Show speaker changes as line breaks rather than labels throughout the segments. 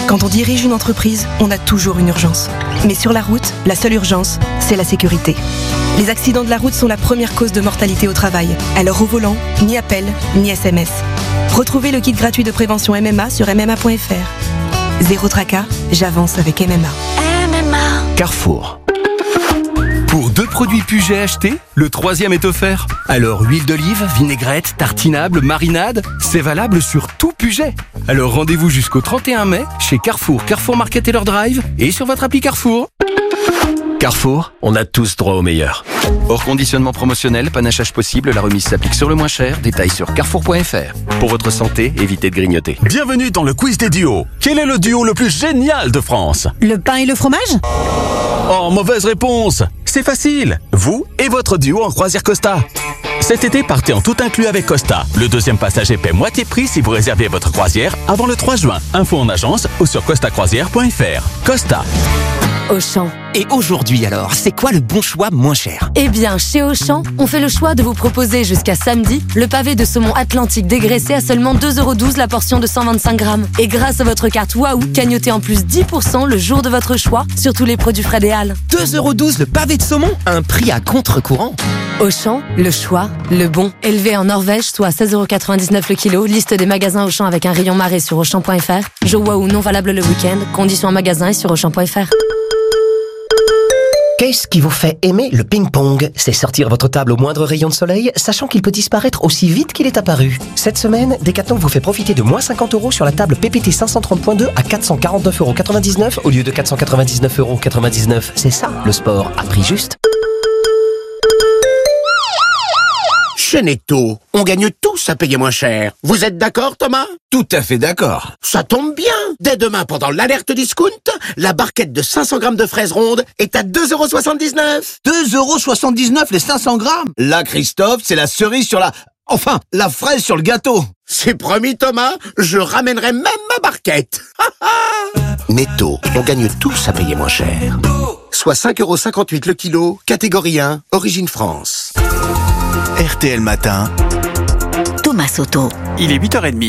Quand on dirige une entreprise, on a toujours une urgence. Mais sur la route, la seule urgence, c'est la sécurité. Les accidents de la route sont la première cause de mortalité au travail. Alors au volant, ni appel, ni SMS. Retrouvez le kit gratuit de prévention MMA sur mma.fr. Zéro tracas, j'avance avec MMA.
Carrefour. Pour 2 produits Puget achetés, le 3e est offert. Alors huile d'olive, vinaigrette, tartinable, marinade, c'est valable sur tout Puget. Alors rendez-vous jusqu'au 31 mai chez Carrefour, Carrefour Market Taylor Drive et sur votre appli Carrefour. Carrefour, on a tous droit au meilleur. Hors conditionnement promotionnel, panachage possible, la remise s'applique sur le moins cher. Détails sur carrefour.fr. Pour votre santé, évitez de grignoter.
Bienvenue dans le quiz des duos. Quel est le duo le plus génial de France?
Le pain et le fromage?
Oh, mauvaise réponse. C'est facile. Vous et votre duo en croisière Costa. Cet été, partez en tout inclus avec Costa. Le 2e passager paie moitié prix si vous réservez votre croisière avant le 3 juin. Info en agence ou sur costacroisière.fr. Costa.
Auchan.
Et aujourd'hui alors, c'est quoi le bon choix moins cher?
Eh bien, chez Auchan, on fait le choix de vous proposer jusqu'à samedi le pavé de saumon atlantique dégraissé à seulement 2,12€ la portion de 125 grammes. Et grâce à votre carte Waouh, cagnotez en plus 10% le jour de votre choix sur tous les produits frais des Halles.
2,12€ le pavé de saumon? Un prix à contre-courant.
Auchan, le choix, le bon. Élevé en Norvège, soit 16,99€ le kilo. Liste des magasins Auchan avec un rayon marée sur Auchan.fr. Jeu Waouh non valable le week-end. Conditions en magasin et sur Auchan.fr.
Qu'est-ce qui vous fait aimer le ping-pong? C'est sortir votre table au moindre rayon de soleil, sachant qu'il peut disparaître aussi vite qu'il est apparu. Cette semaine, Decathlon vous fait profiter de moins 50€ sur la table PPT 530.2 à 449,99€ au lieu de 499,99€. C'est ça, le sport à prix juste.
Chez Netto, on gagne tous à payer moins cher. Vous êtes d'accord, Thomas?
Tout à fait d'accord.
Ça tombe bien. Dès demain, pendant l'alerte discount, la barquette de 500 grammes de fraises rondes est à 2,79€.
2,79€ les 500 grammes. Là, Christophe, c'est la cerise sur la... Enfin, la fraise sur le gâteau.
C'est promis, Thomas, je ramènerai même ma barquette.
Netto, on gagne tous à payer moins cher. Soit 5,58€ le kilo, catégorie 1, origine France.
RTL Matin,
Thomas Soto.
Il est 8h30.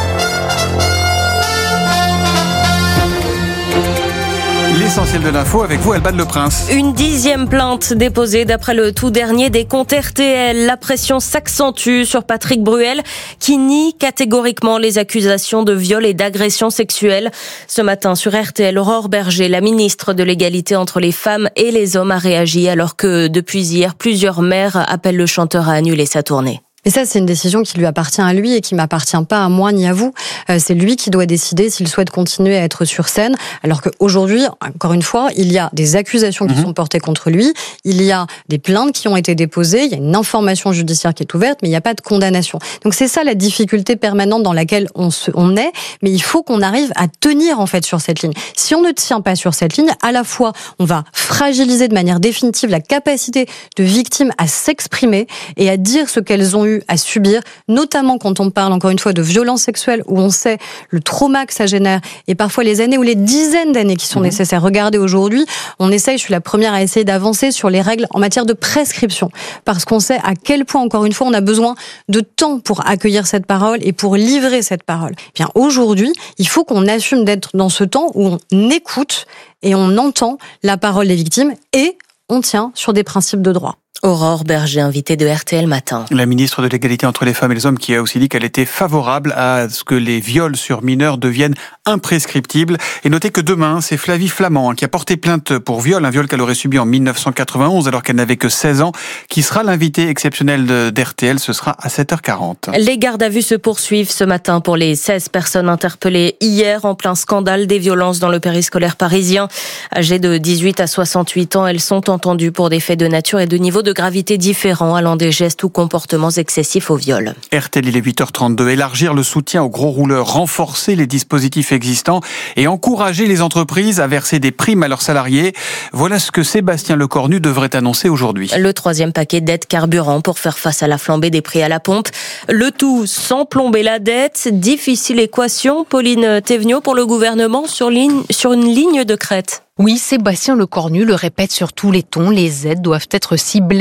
L'essentiel de l'info avec vous, Alban Le Prince.
Une 10e plainte déposée d'après le tout dernier des comptes RTL. La pression s'accentue sur Patrick Bruel qui nie catégoriquement les accusations de viol et d'agression sexuelle. Ce matin sur RTL, Aurore Berger, la ministre de l'égalité entre les femmes et les hommes, a réagi alors que depuis hier, plusieurs maires appellent le chanteur à annuler sa tournée.
Et ça, c'est une décision qui lui appartient à lui et qui m'appartient pas à moi ni à vous. C'est lui qui doit décider s'il souhaite continuer à être sur scène. Alors qu'aujourd'hui, encore une fois, il y a des accusations qui sont portées contre lui. Il y a des plaintes qui ont été déposées. Il y a une information judiciaire qui est ouverte, mais il n'y a pas de condamnation. Donc c'est ça la difficulté permanente dans laquelle on est. Mais il faut qu'on arrive à tenir, en fait, sur cette ligne. Si on ne tient pas sur cette ligne, à la fois, on va fragiliser de manière définitive la capacité de victimes à s'exprimer et à dire ce qu'elles ont eu à subir, notamment quand on parle encore une fois de violences sexuelles où on sait le trauma que ça génère et parfois les années ou les dizaines d'années qui sont nécessaires. Regardez aujourd'hui, je suis la première à essayer d'avancer sur les règles en matière de prescription parce qu'on sait à quel point encore une fois on a besoin de temps pour accueillir cette parole et pour livrer cette parole. Bien aujourd'hui, il faut qu'on assume d'être dans ce temps où on écoute et on entend la parole des victimes et on tient sur des principes de droit.
Aurore Berger, invitée de RTL Matin.
La ministre de l'égalité entre les femmes et les hommes qui a aussi dit qu'elle était favorable à ce que les viols sur mineurs deviennent imprescriptibles. Et notez que demain, c'est Flavie Flament qui a porté plainte pour viol, un viol qu'elle aurait subi en 1991 alors qu'elle n'avait que 16 ans, qui sera l'invité exceptionnel d'RTL. Ce sera à 7h40.
Les gardes à vue se poursuivent ce matin pour les 16 personnes interpellées hier en plein scandale des violences dans le périscolaire parisien. Âgées de 18 à 68 ans, elles sont entendues pour des faits de nature et de niveau de gravité différents, allant des gestes ou comportements excessifs au viol.
RTL, il est 8h32. Élargir le soutien aux gros rouleurs, renforcer les dispositifs existants et encourager les entreprises à verser des primes à leurs salariés. Voilà ce que Sébastien Lecornu devrait annoncer aujourd'hui.
Le 3e paquet d'aide carburant pour faire face à la flambée des prix à la pompe. Le tout sans plomber la dette. Difficile équation, Pauline Thévenot, pour le gouvernement sur une ligne de crête.
Oui, Sébastien Lecornu le répète sur tous les tons, les aides doivent être ciblées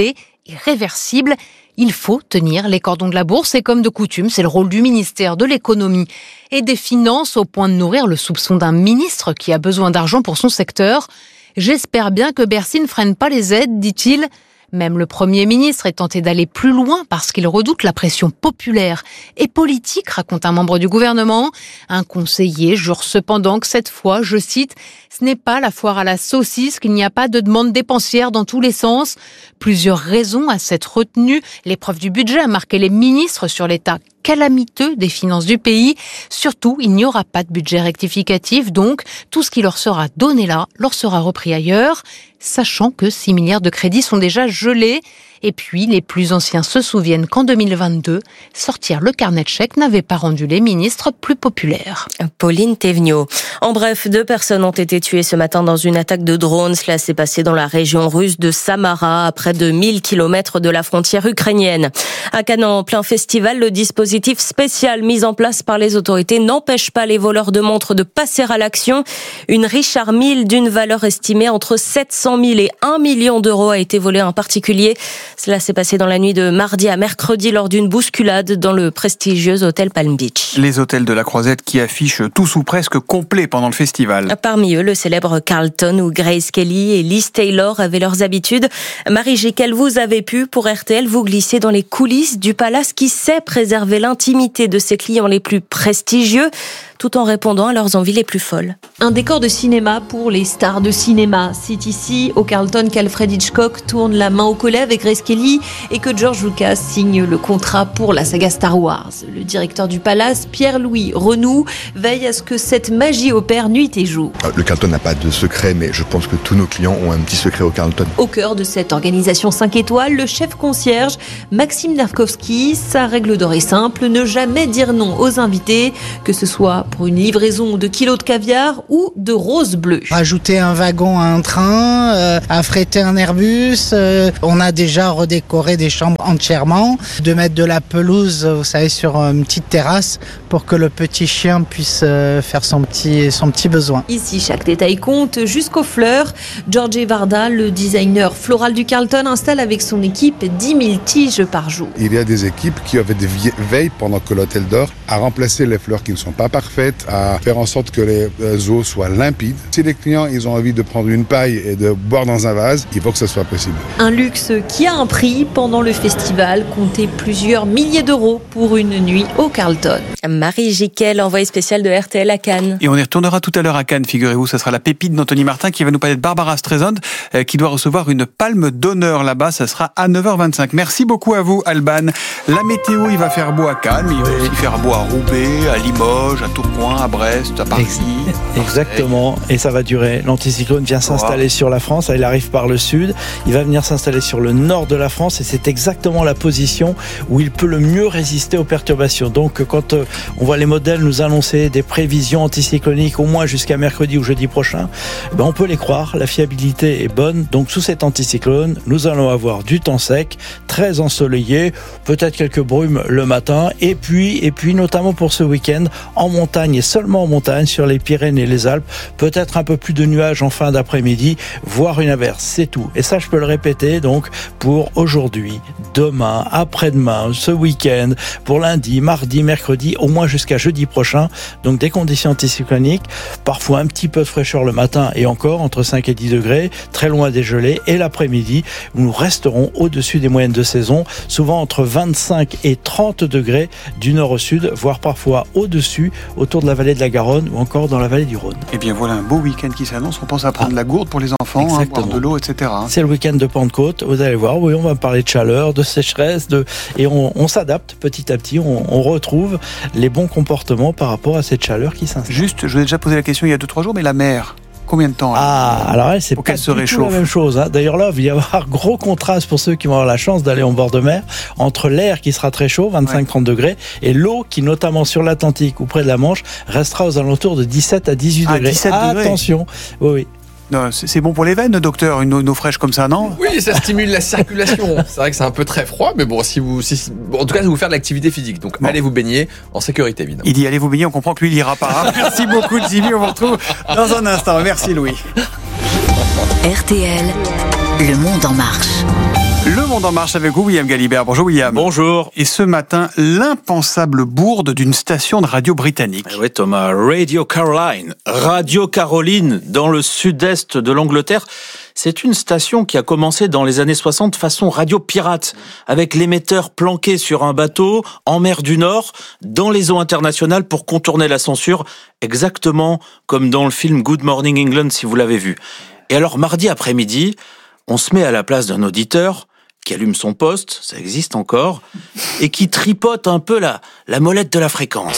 irréversible. Il faut tenir les cordons de la bourse et comme de coutume, c'est le rôle du ministère de l'économie et des finances au point de nourrir le soupçon d'un ministre qui a besoin d'argent pour son secteur. J'espère bien que Bercy ne freine pas les aides, dit-il. Même le Premier ministre est tenté d'aller plus loin parce qu'il redoute la pression populaire et politique, raconte un membre du gouvernement. Un conseiller jure cependant que cette fois, je cite, « ce n'est pas la foire à la saucisse, qu'il n'y a pas de demande dépensière dans tous les sens ». Plusieurs raisons à cette retenue. L'épreuve du budget a marqué les ministres sur l'état calamiteux des finances du pays. Surtout, il n'y aura pas de budget rectificatif, donc tout ce qui leur sera donné là leur sera repris ailleurs, sachant que 6 milliards de crédits sont déjà gelés. Et puis, les plus anciens se souviennent qu'en 2022, sortir le carnet de chèques n'avait pas rendu les ministres plus populaires.
Pauline Thévenot. En bref, 2 personnes ont été tuées ce matin dans une attaque de drone. Cela s'est passé dans la région russe de Samara, à près de 1000 km de la frontière ukrainienne. À Cannes, en plein festival, le dispositif spécial mis en place par les autorités n'empêche pas les voleurs de montres de passer à l'action. Une Richard Mille d'une valeur estimée entre 700 000 et 1 million d'euros a été volée à un particulier. Cela s'est passé dans la nuit de mardi à mercredi lors d'une bousculade dans le prestigieux hôtel Palm Beach.
Les hôtels de la Croisette qui affichent tous ou presque complets pendant le festival.
Parmi eux, le célèbre Carlton où Grace Kelly et Liz Taylor avaient leurs habitudes. Marie Jiquel, vous avez pu, pour RTL, vous glisser dans les coulisses du palace qui sait préserver l'intimité de ses clients les plus prestigieux, tout en répondant à leurs envies les plus folles.
Un décor de cinéma pour les stars de cinéma. C'est ici, au Carlton, qu'Alfred Hitchcock tourne la main au collet avec Grace Kelly et que George Lucas signe le contrat pour la saga Star Wars. Le directeur du palace, Pierre-Louis Renoux, veille à ce que cette magie opère nuit et jour.
Le Carlton n'a pas de secret, mais je pense que tous nos clients ont un petit secret au Carlton.
Au cœur de cette organisation 5 étoiles, le chef concierge, Maxime Nerkowski. Sa règle d'or est simple, ne jamais dire non aux invités, que ce soit pour une livraison de kilos de caviar ou de roses bleues.
Rajouter un wagon à un train, affréter un Airbus, on a déjà redécoré des chambres entièrement, de mettre de la pelouse, vous savez, sur une petite terrasse pour que le petit chien puisse faire son petit besoin.
Ici, chaque détail compte, jusqu'aux fleurs. George Varda, le designer floral du Carlton, installe avec son équipe 10 000 tiges par jour.
Il y a des équipes qui avaient des veilles pendant que l'hôtel dort à remplacer les fleurs qui ne sont pas parfaites, à faire en sorte que les eaux soient limpides. Si les clients ils ont envie de prendre une paille et de boire dans un vase, il faut que ce soit possible.
Un luxe qui a un prix. Pendant le festival, comptez plusieurs milliers d'euros pour une nuit au Carlton.
Marie Jiquel, envoyée spéciale de RTL à Cannes.
Et on y retournera tout à l'heure à Cannes, figurez-vous. Ce sera la pépite d'Anthony Martin qui va nous parler de Barbara Streisand, qui doit recevoir une palme d'honneur là-bas. Ça sera à 9h25. Merci beaucoup à vous, Alban. La météo, il va faire beau à Cannes, mais il va aussi faire beau à Roubaix, à Limoges, à Tourcoing, à Brest, à Paris.
Exactement. Et ça va durer. L'anticyclone vient s'installer sur la France. Il arrive par le sud. Il va venir s'installer sur le nord de la France et c'est exactement la position où il peut le mieux résister aux perturbations. Donc quand on voit les modèles nous annoncer des prévisions anticycloniques au moins jusqu'à mercredi ou jeudi prochain, on peut les croire, la fiabilité est bonne. Donc sous cet anticyclone, nous allons avoir du temps sec, très ensoleillé, peut-être quelques brumes le matin et puis notamment pour ce week-end en montagne et seulement en montagne sur les Pyrénées et les Alpes, peut-être un peu plus de nuages en fin d'après-midi, voire une averse, c'est tout. Et ça je peux le répéter donc pour aujourd'hui, demain, après-demain, ce week-end, pour lundi, mardi, mercredi, au moins jusqu'à jeudi prochain. Donc des conditions anticycloniques, parfois un petit peu de fraîcheur le matin et encore entre 5 et 10 degrés, très loin des gelées. Et l'après-midi, nous resterons au-dessus des moyennes de saison, souvent entre 25 et 30 degrés du nord au sud, voire parfois au-dessus, autour de la vallée de la Garonne ou encore dans la vallée du Rhône.
Eh bien voilà un beau week-end qui s'annonce. On pense à prendre la gourde pour les enfants, boire de l'eau, etc.
C'est le week-end de Pentecôte, vous allez voir, oui, on va parler de chaleur, de sécheresse, et on s'adapte petit à petit, on retrouve les bons comportements par rapport à cette chaleur qui s'installe.
Juste, je vous ai déjà posé la question il y a 2-3 jours, mais la mer, combien de temps
alors elle, c'est pas du tout la même chose. D'ailleurs là, il va y avoir gros contraste pour ceux qui vont avoir la chance d'aller en bord de mer, entre l'air qui sera très chaud, 25-30 degrés, et l'eau qui, notamment sur l'Atlantique ou près de la Manche, restera aux alentours de 17 à 18 degrés. 17
Attention,
oui.
Non, c'est bon pour les veines, docteur, une eau fraîche comme ça, non?
Oui, ça stimule la circulation. C'est vrai que c'est un peu très froid, mais bon, en tout cas, ça vous faire de l'activité physique. Donc, allez vous baigner en sécurité, évidemment.
Il dit allez vous baigner, on comprend que lui, il ira pas. Merci beaucoup, Jimmy. On vous retrouve dans un instant. Merci, Louis.
RTL, le monde en marche.
Le Monde en Marche avec vous, William Galibert. Bonjour William.
Bonjour.
Et ce matin, l'impensable bourde d'une station de radio britannique.
Oui Thomas, Radio Caroline. Radio Caroline, dans le sud-est de l'Angleterre. C'est une station qui a commencé dans les années 60 façon radio pirate, avec l'émetteur planqué sur un bateau en mer du Nord, dans les eaux internationales pour contourner la censure, exactement comme dans le film Good Morning England si vous l'avez vu. Et alors mardi après-midi, on se met à la place d'un auditeur qui allume son poste, ça existe encore, et qui tripote un peu la molette de la fréquence.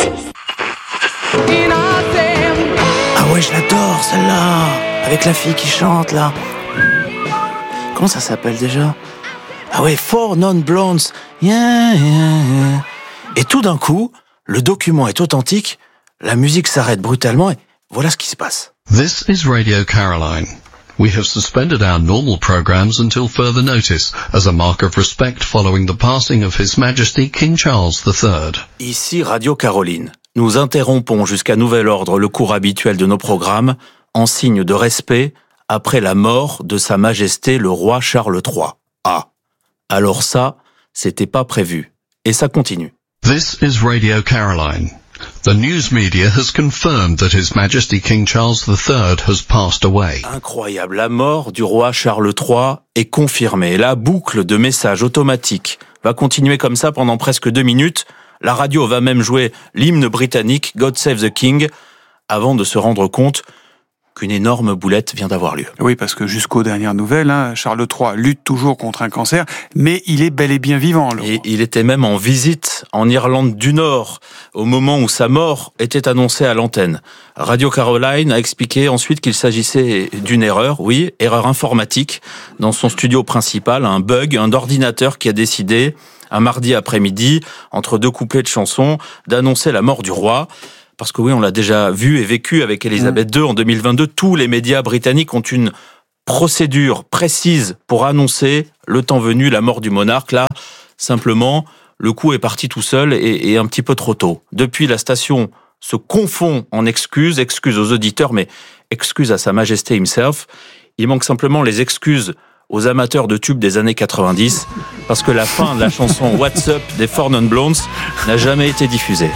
Ah ouais, je l'adore celle-là, avec la fille qui chante là. Comment ça s'appelle déjà? Ah ouais, Four Non-Blondes. Yeah, yeah, yeah. Et tout d'un coup, le document est authentique, la musique s'arrête brutalement et voilà ce qui se passe.
This is Radio Caroline. We have suspended our normal programs until further notice, as a mark of respect following the passing of His Majesty King Charles III.
Ici Radio Caroline. Nous interrompons jusqu'à nouvel ordre le cours habituel de nos programmes, en signe de respect, après la mort de Sa Majesté le roi Charles III. Ah, alors ça, c'était pas prévu. Et ça continue.
This is Radio Caroline. The news media has confirmed that His Majesty King Charles III has passed away.
Incroyable, la mort du roi Charles III est confirmée. La boucle de messages automatiques va continuer comme ça pendant presque 2 minutes. La radio va même jouer l'hymne britannique God Save the King avant de se rendre compte qu'une énorme boulette vient d'avoir lieu.
Oui, parce que jusqu'aux dernières nouvelles, Charles III lutte toujours contre un cancer, mais il est bel et bien vivant.
Et il était même en visite en Irlande du Nord, au moment où sa mort était annoncée à l'antenne. Radio Caroline a expliqué ensuite qu'il s'agissait d'une erreur, oui, erreur informatique, dans son studio principal, un bug, un ordinateur qui a décidé, un mardi après-midi, entre 2 couplets de chansons, d'annoncer la mort du roi. Parce que oui, on l'a déjà vu et vécu avec Elisabeth II en 2022. Tous les médias britanniques ont une procédure précise pour annoncer le temps venu la mort du monarque. Là, simplement, le coup est parti tout seul et un petit peu trop tôt. Depuis, la station se confond en excuses aux auditeurs, mais excuses à Sa Majesté himself. Il manque simplement les excuses aux amateurs de tubes des années 90, parce que la fin de la chanson What's Up des Four Non-Blondes n'a jamais été diffusée.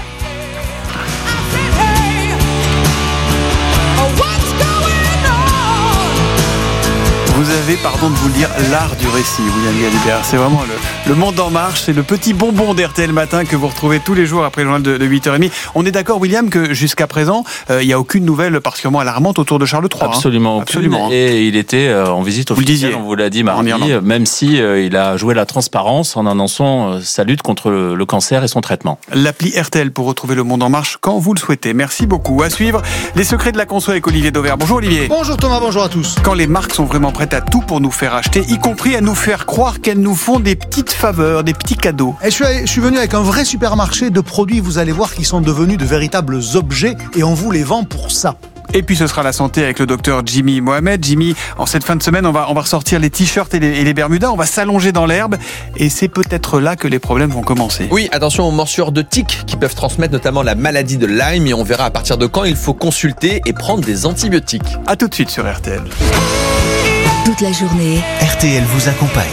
Vous avez, pardon de vous le dire, l'art du récit, William Galibert. C'est vraiment le Monde en Marche, c'est le petit bonbon d'RTL Matin que vous retrouvez tous les jours après le journal de 8h30. On est d'accord, William, que jusqu'à présent, il n'y a aucune nouvelle particulièrement alarmante autour de Charles III.
Absolument. Et il était en visite officielle, on vous l'a dit mardi, même si il a joué la transparence en annonçant sa lutte contre le cancer et son traitement.
L'appli RTL pour retrouver le Monde en Marche quand vous le souhaitez. Merci beaucoup. À suivre, les secrets de la conso avec Olivier Dauvert. Bonjour Olivier.
Bonjour Thomas, bonjour à tous.
Quand les marques sont vraiment prêtes à tout pour nous faire acheter, y compris à nous faire croire qu'elles nous font des petites faveurs, des petits cadeaux.
Et je suis venu avec un vrai supermarché de produits, vous allez voir, qui sont devenus de véritables objets et on vous les vend pour ça.
Et puis ce sera la santé avec le docteur Jimmy Mohamed. Jimmy, en cette fin de semaine, on va ressortir les t-shirts et les bermudas, on va s'allonger dans l'herbe et c'est peut-être là que les problèmes vont commencer.
Oui, attention aux morsures de tiques qui peuvent transmettre notamment la maladie de Lyme et on verra à partir de quand il faut consulter et prendre des antibiotiques.
A tout de suite sur RTL.
Toute la journée,
RTL vous accompagne.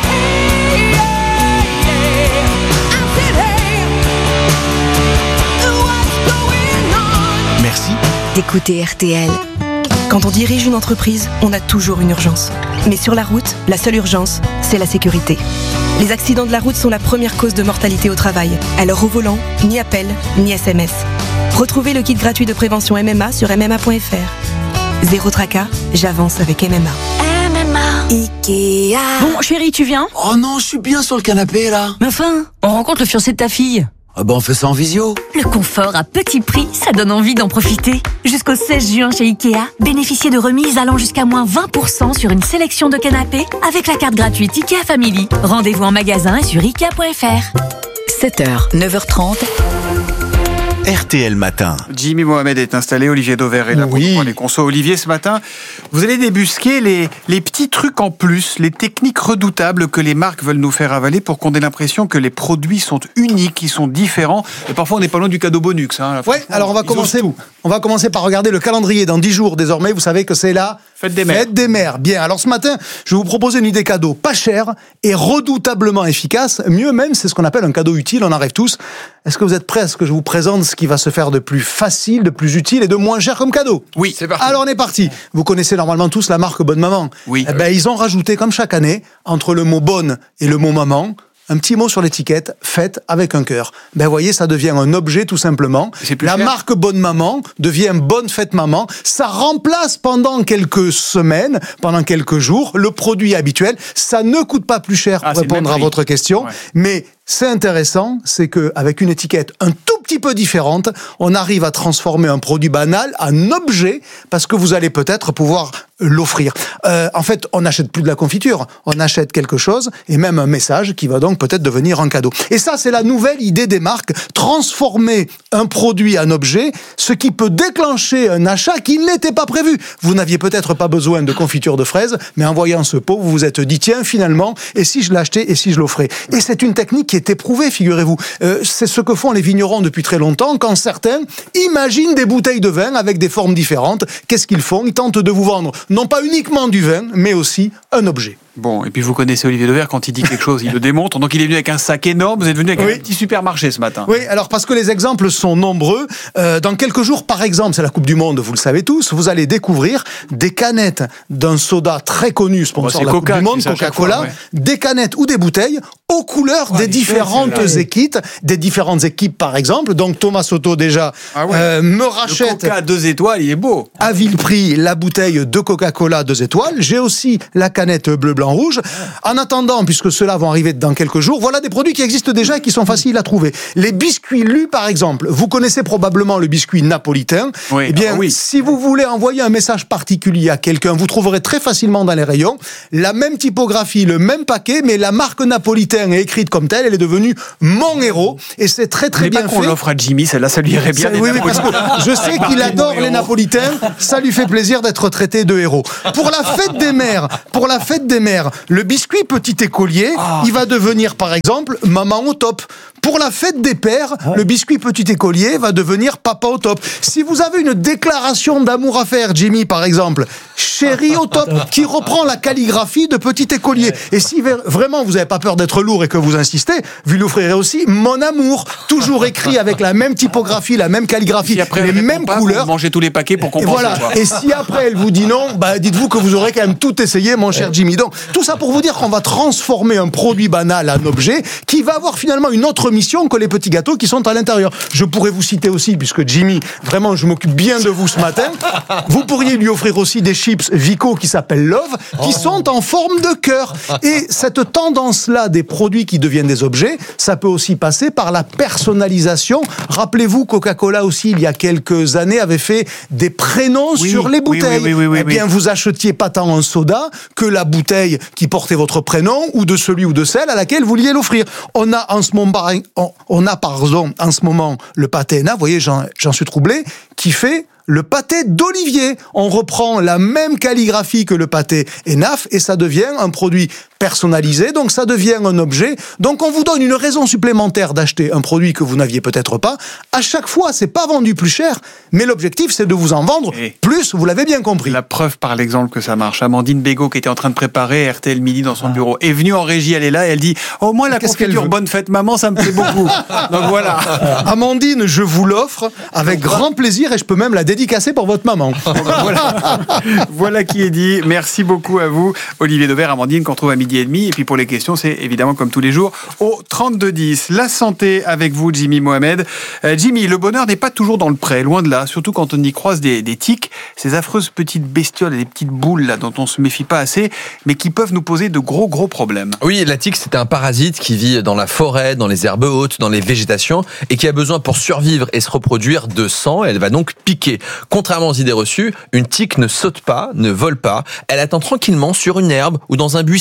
Merci
d'écouter RTL. Quand on dirige une entreprise, on a toujours une urgence. Mais sur la route, la seule urgence, c'est la sécurité. Les accidents de la route sont la première cause de mortalité au travail. Alors au volant, ni appel, ni SMS. Retrouvez le kit gratuit de prévention MMA sur MMA.fr. Zéro tracas, j'avance avec MMA.
Ikea. Bon, chérie, tu viens?
Oh non, je suis bien sur le canapé, là.
Mais enfin, on rencontre le fiancé de ta fille.
Ah bah on fait ça en visio.
Le confort à petit prix, ça donne envie d'en profiter. Jusqu'au 16 juin chez Ikea, bénéficiez de remises allant jusqu'à moins 20% sur une sélection de canapés avec la carte gratuite Ikea Family. Rendez-vous en magasin et sur Ikea.fr.
7h, 9h30.
RTL Matin.
Jimmy Mohamed est installé, Olivier Dauvert est là pour les consos. Olivier, ce matin, vous allez débusquer les petits trucs en plus, les techniques redoutables que les marques veulent nous faire avaler pour qu'on ait l'impression que les produits sont uniques, qu'ils sont différents. Et parfois, on n'est pas loin du cadeau bonus.
Ouais, alors on va commencer par regarder le calendrier. Dans 10 jours, désormais, vous savez que c'est la
Fête des mères.
Fête des mères. Bien, alors ce matin, je vais vous proposer une idée cadeau pas chère et redoutablement efficace. Mieux même, c'est ce qu'on appelle un cadeau utile, on en rêve tous. Est-ce que vous êtes prêts à ce que je vous présente ce qui va se faire de plus facile, de plus utile et de moins cher comme cadeau?
Oui, c'est parti.
Alors on est parti. Vous connaissez normalement tous la marque Bonne Maman.
Oui.
Eh ben, ils ont rajouté, comme chaque année, entre le mot bonne et le mot maman, un petit mot sur l'étiquette, fête avec un cœur. Ben, vous voyez, ça devient un objet tout simplement. La marque Bonne Maman devient Bonne Fête Maman. Ça remplace pendant quelques semaines, pendant quelques jours, le produit habituel. Ça ne coûte pas plus cher pour répondre à votre question. Ouais. Mais c'est intéressant, c'est qu'avec une étiquette un tout petit peu différente, on arrive à transformer un produit banal en objet parce que vous allez peut-être pouvoir l'offrir. En fait, on n'achète plus de la confiture, on achète quelque chose et même un message qui va donc peut-être devenir un cadeau. Et ça, c'est la nouvelle idée des marques, transformer un produit en objet, ce qui peut déclencher un achat qui n'était pas prévu. Vous n'aviez peut-être pas besoin de confiture de fraises, mais en voyant ce pot, vous vous êtes dit, tiens, finalement, et si je l'achetais, et si je l'offrais? Et c'est une technique qui est éprouvée, figurez-vous. C'est ce que font les vignerons depuis très longtemps, quand certains imaginent des bouteilles de vin avec des formes différentes. Qu'est-ce qu'ils font? Ils tentent de vous vendre non pas uniquement du vin, mais aussi un objet.
Bon, et puis vous connaissez Olivier Dauvert, quand il dit quelque chose, il le démontre. Donc il est venu avec un sac énorme, vous êtes venu avec un petit supermarché ce matin.
Oui, alors parce que les exemples sont nombreux. Dans quelques jours, par exemple, c'est la Coupe du Monde, vous le savez tous, vous allez découvrir des canettes d'un soda très connu, sponsor de la Coupe du Monde, Coca-Cola, des canettes ou des bouteilles aux couleurs des différentes équipes, par exemple. Donc Thomas Soto déjà me rachète...
Le Coca 2 étoiles, il est beau.
À vil prix, la bouteille de Coca-Cola 2 étoiles. J'ai aussi la canette bleu, blanc, rouge. En attendant, puisque ceux-là vont arriver dans quelques jours, voilà des produits qui existent déjà et qui sont faciles à trouver. Les biscuits Lu, par exemple. Vous connaissez probablement le biscuit napolitain.
Oui,
eh bien, si vous voulez envoyer un message particulier à quelqu'un, vous trouverez très facilement dans les rayons la même typographie, le même paquet, mais la marque napolitain est écrite comme telle. Elle est devenue mon héros et c'est très très bien fait.
On l'offre à Jimmy, celle-là, ça lui irait bien.
Oui, parce que je sais qu'il adore les napolitains. Ça lui fait plaisir d'être traité de héros. Pour la fête des mères, le biscuit petit écolier, il va devenir par exemple maman au top. Pour la fête des pères, le biscuit petit écolier va devenir papa au top. Si vous avez une déclaration d'amour à faire, Jimmy par exemple, chérie au top, qui reprend la calligraphie de petit écolier. Et si vraiment vous n'avez pas peur d'être lourd et que vous insistez, vous lui offrirez aussi mon amour, toujours écrit avec la même typographie, la même calligraphie, les mêmes couleurs.
Vous mangez tous les paquets pour compenser.
Voilà. Et si après elle vous dit non, dites-vous que vous aurez quand même tout essayé, mon cher Jimmy. Donc tout ça pour vous dire qu'on va transformer un produit banal en objet qui va avoir finalement une autre mission que les petits gâteaux qui sont à l'intérieur. Je pourrais vous citer aussi, puisque Jimmy, vraiment je m'occupe bien de vous ce matin, vous pourriez lui offrir aussi des chips Vico qui s'appellent Love, qui sont en forme de cœur. Et cette tendance-là des produits qui deviennent des objets, ça peut aussi passer par la personnalisation. Rappelez-vous, Coca-Cola aussi, il y a quelques années, avait fait des prénoms sur les bouteilles. Eh bien, vous achetiez pas tant un soda que la bouteille qui portait votre prénom ou de celui ou de celle à laquelle vous vouliez l'offrir. On a en ce moment le pâté Enaf, vous voyez, j'en suis troublé, qui fait le pâté d'Olivier. On reprend la même calligraphie que le pâté Enaf et ça devient un produit personnalisé, donc ça devient un objet. Donc on vous donne une raison supplémentaire d'acheter un produit que vous n'aviez peut-être pas. À chaque fois, c'est pas vendu plus cher, mais l'objectif c'est de vous en vendre plus, vous l'avez bien compris.
La preuve par l'exemple que ça marche. Amandine Bégaud, qui était en train de préparer RTL Midi dans son bureau, est venue en régie, elle est là et elle dit « Au moins la confiture Bonne Fête Maman, ça me plaît beaucoup. » Donc voilà.
Amandine, je vous l'offre avec grand plaisir et je peux même la dédicacer pour votre maman.
Voilà qui est dit. Merci beaucoup à vous, Olivier Dauvert, Amandine, qu'on trouve à 12h30. Et puis pour les questions, c'est évidemment comme tous les jours au 3210. La santé avec vous, Jimmy Mohamed. Jimmy, le bonheur n'est pas toujours dans le pré, loin de là. Surtout quand on y croise des tiques, ces affreuses petites bestioles et des petites boules là dont on se méfie pas assez, mais qui peuvent nous poser de gros problèmes.
Oui, la tique, c'est un parasite qui vit dans la forêt, dans les herbes hautes, dans les végétations et qui a besoin pour survivre et se reproduire de sang. Elle va donc piquer. Contrairement aux idées reçues, une tique ne saute pas, ne vole pas. Elle attend tranquillement sur une herbe ou dans un buisson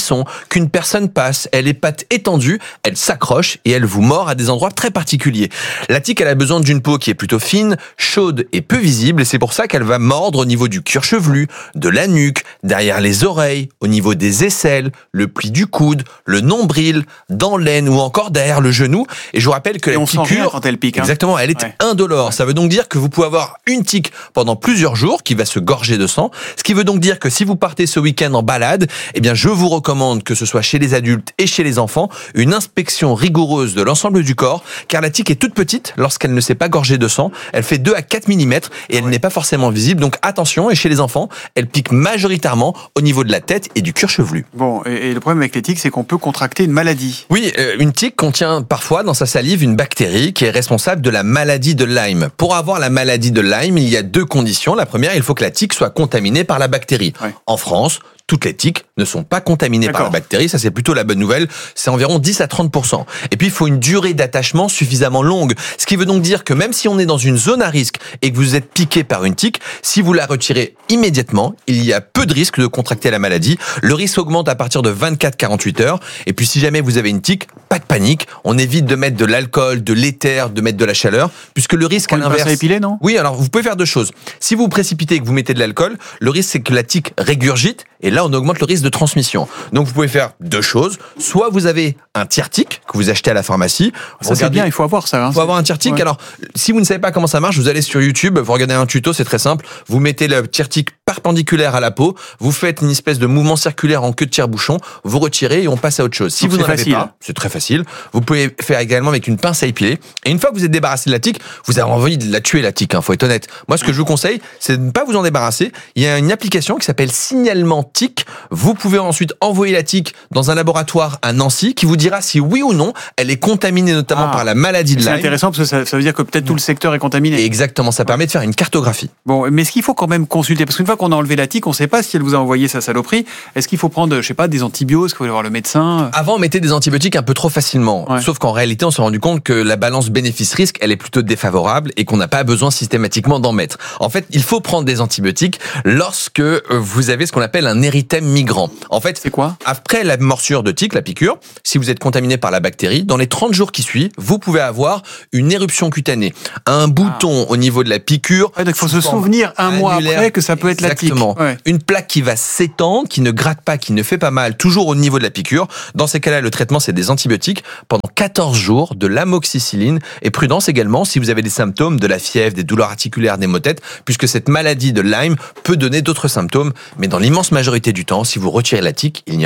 qu'une personne passe, elle est pattes étendues, elle s'accroche et elle vous mord à des endroits très particuliers. La tique, elle a besoin d'une peau qui est plutôt fine, chaude et peu visible, et c'est pour ça qu'elle va mordre au niveau du cuir chevelu, de la nuque, derrière les oreilles, au niveau des aisselles, le pli du coude, le nombril, dans l'aine ou encore derrière le genou. Et je vous rappelle que la piqûre,
quand elle pique,
exactement, elle est indolore. Ça veut donc dire que vous pouvez avoir une tique pendant plusieurs jours qui va se gorger de sang. Ce qui veut donc dire que si vous partez ce week-end en balade, eh bien, je vous recommande que ce soit chez les adultes et chez les enfants, une inspection rigoureuse de l'ensemble du corps, car la tique est toute petite lorsqu'elle ne s'est pas gorgée de sang. Elle fait 2 à 4 mm et elle n'est pas forcément visible. Donc attention, et chez les enfants, elle pique majoritairement au niveau de la tête et du cuir chevelu.
Bon, et le problème avec les tiques, c'est qu'on peut contracter une maladie.
Oui, une tique contient parfois dans sa salive une bactérie qui est responsable de la maladie de Lyme. Pour avoir la maladie de Lyme, il y a 2 conditions. La première, il faut que la tique soit contaminée par la bactérie. En France, toutes les tiques ne sont pas contaminées par la bactérie, ça c'est plutôt la bonne nouvelle, c'est environ 10 à 30%. Et puis il faut une durée d'attachement suffisamment longue, ce qui veut donc dire que même si on est dans une zone à risque et que vous êtes piqué par une tique, si vous la retirez immédiatement, il y a peu de risque de contracter la maladie. Le risque augmente à partir de 24-48 heures. Et puis si jamais vous avez une tique, pas de panique, on évite de mettre de l'alcool, de l'éther, de mettre de la chaleur, puisque le risque à l'inverse...
à épiler, non ?
Oui, alors vous pouvez faire 2 choses. Si vous précipitez et que vous mettez de l'alcool, le risque c'est que la tique régurgite, et là on augmente le risque de transmission. Donc vous pouvez faire 2 choses. Soit vous avez un tire-tique que vous achetez à la pharmacie.
Ça c'est bien, il faut avoir ça.
Il faut avoir un tire-tique. Alors, si vous ne savez pas comment ça marche, vous allez sur YouTube, vous regardez un tuto, c'est très simple. Vous mettez le tire-tique perpendiculaire à la peau, vous faites une espèce de mouvement circulaire en queue de tire-bouchon, vous retirez et on passe à autre chose. Si vous n'en avez pas, c'est très facile. Vous pouvez faire également avec une pince à épiler. Et une fois que vous êtes débarrassé de la tique, vous avez envie de la tuer, la tique, faut être honnête. Moi, ce que je vous conseille, c'est de ne pas vous en débarrasser. Il y a une application qui s'appelle Signalement Tique. Vous pouvez ensuite envoyer la tique dans un laboratoire à Nancy qui vous dira si oui ou non elle est contaminée notamment par la maladie de Lyme.
C'est intéressant parce que ça veut dire que peut-être tout le secteur est contaminé.
Exactement, ça permet de faire une cartographie.
Bon, mais est-ce qu'il faut quand même consulter ? Parce qu'une fois qu'on a enlevé la tique, on ne sait pas si elle vous a envoyé sa saloperie. Est-ce qu'il faut prendre, je sais pas, des antibiotiques ? Est-ce qu'il faut aller voir le médecin ?
Avant, on mettait des antibiotiques un peu trop facilement. Sauf qu'en réalité, on s'est rendu compte que la balance bénéfice-risque, elle est plutôt défavorable et qu'on n'a pas besoin systématiquement d'en mettre. En fait, il faut prendre des antibiotiques lorsque vous avez ce qu'on appelle un érythème migrant. En fait,
c'est quoi ?
Après la morsure de tique, la piqûre, si vous êtes contaminé par la bactérie, dans les 30 jours qui suivent, vous pouvez avoir une éruption cutanée. Un bouton au niveau de la piqûre.
Donc il faut se souvenir un mois après que ça peut être la tique.
Exactement. Une plaque qui va s'étendre, qui ne gratte pas, qui ne fait pas mal, toujours au niveau de la piqûre. Dans ces cas-là, le traitement, c'est des antibiotiques pendant 14 jours, de l'amoxicilline. Et prudence également si vous avez des symptômes de la fièvre, des douleurs articulaires, des maux de tête, puisque cette maladie de Lyme peut donner d'autres symptômes. Mais dans l'immense majorité du temps, si vous retirez la tique, il n'y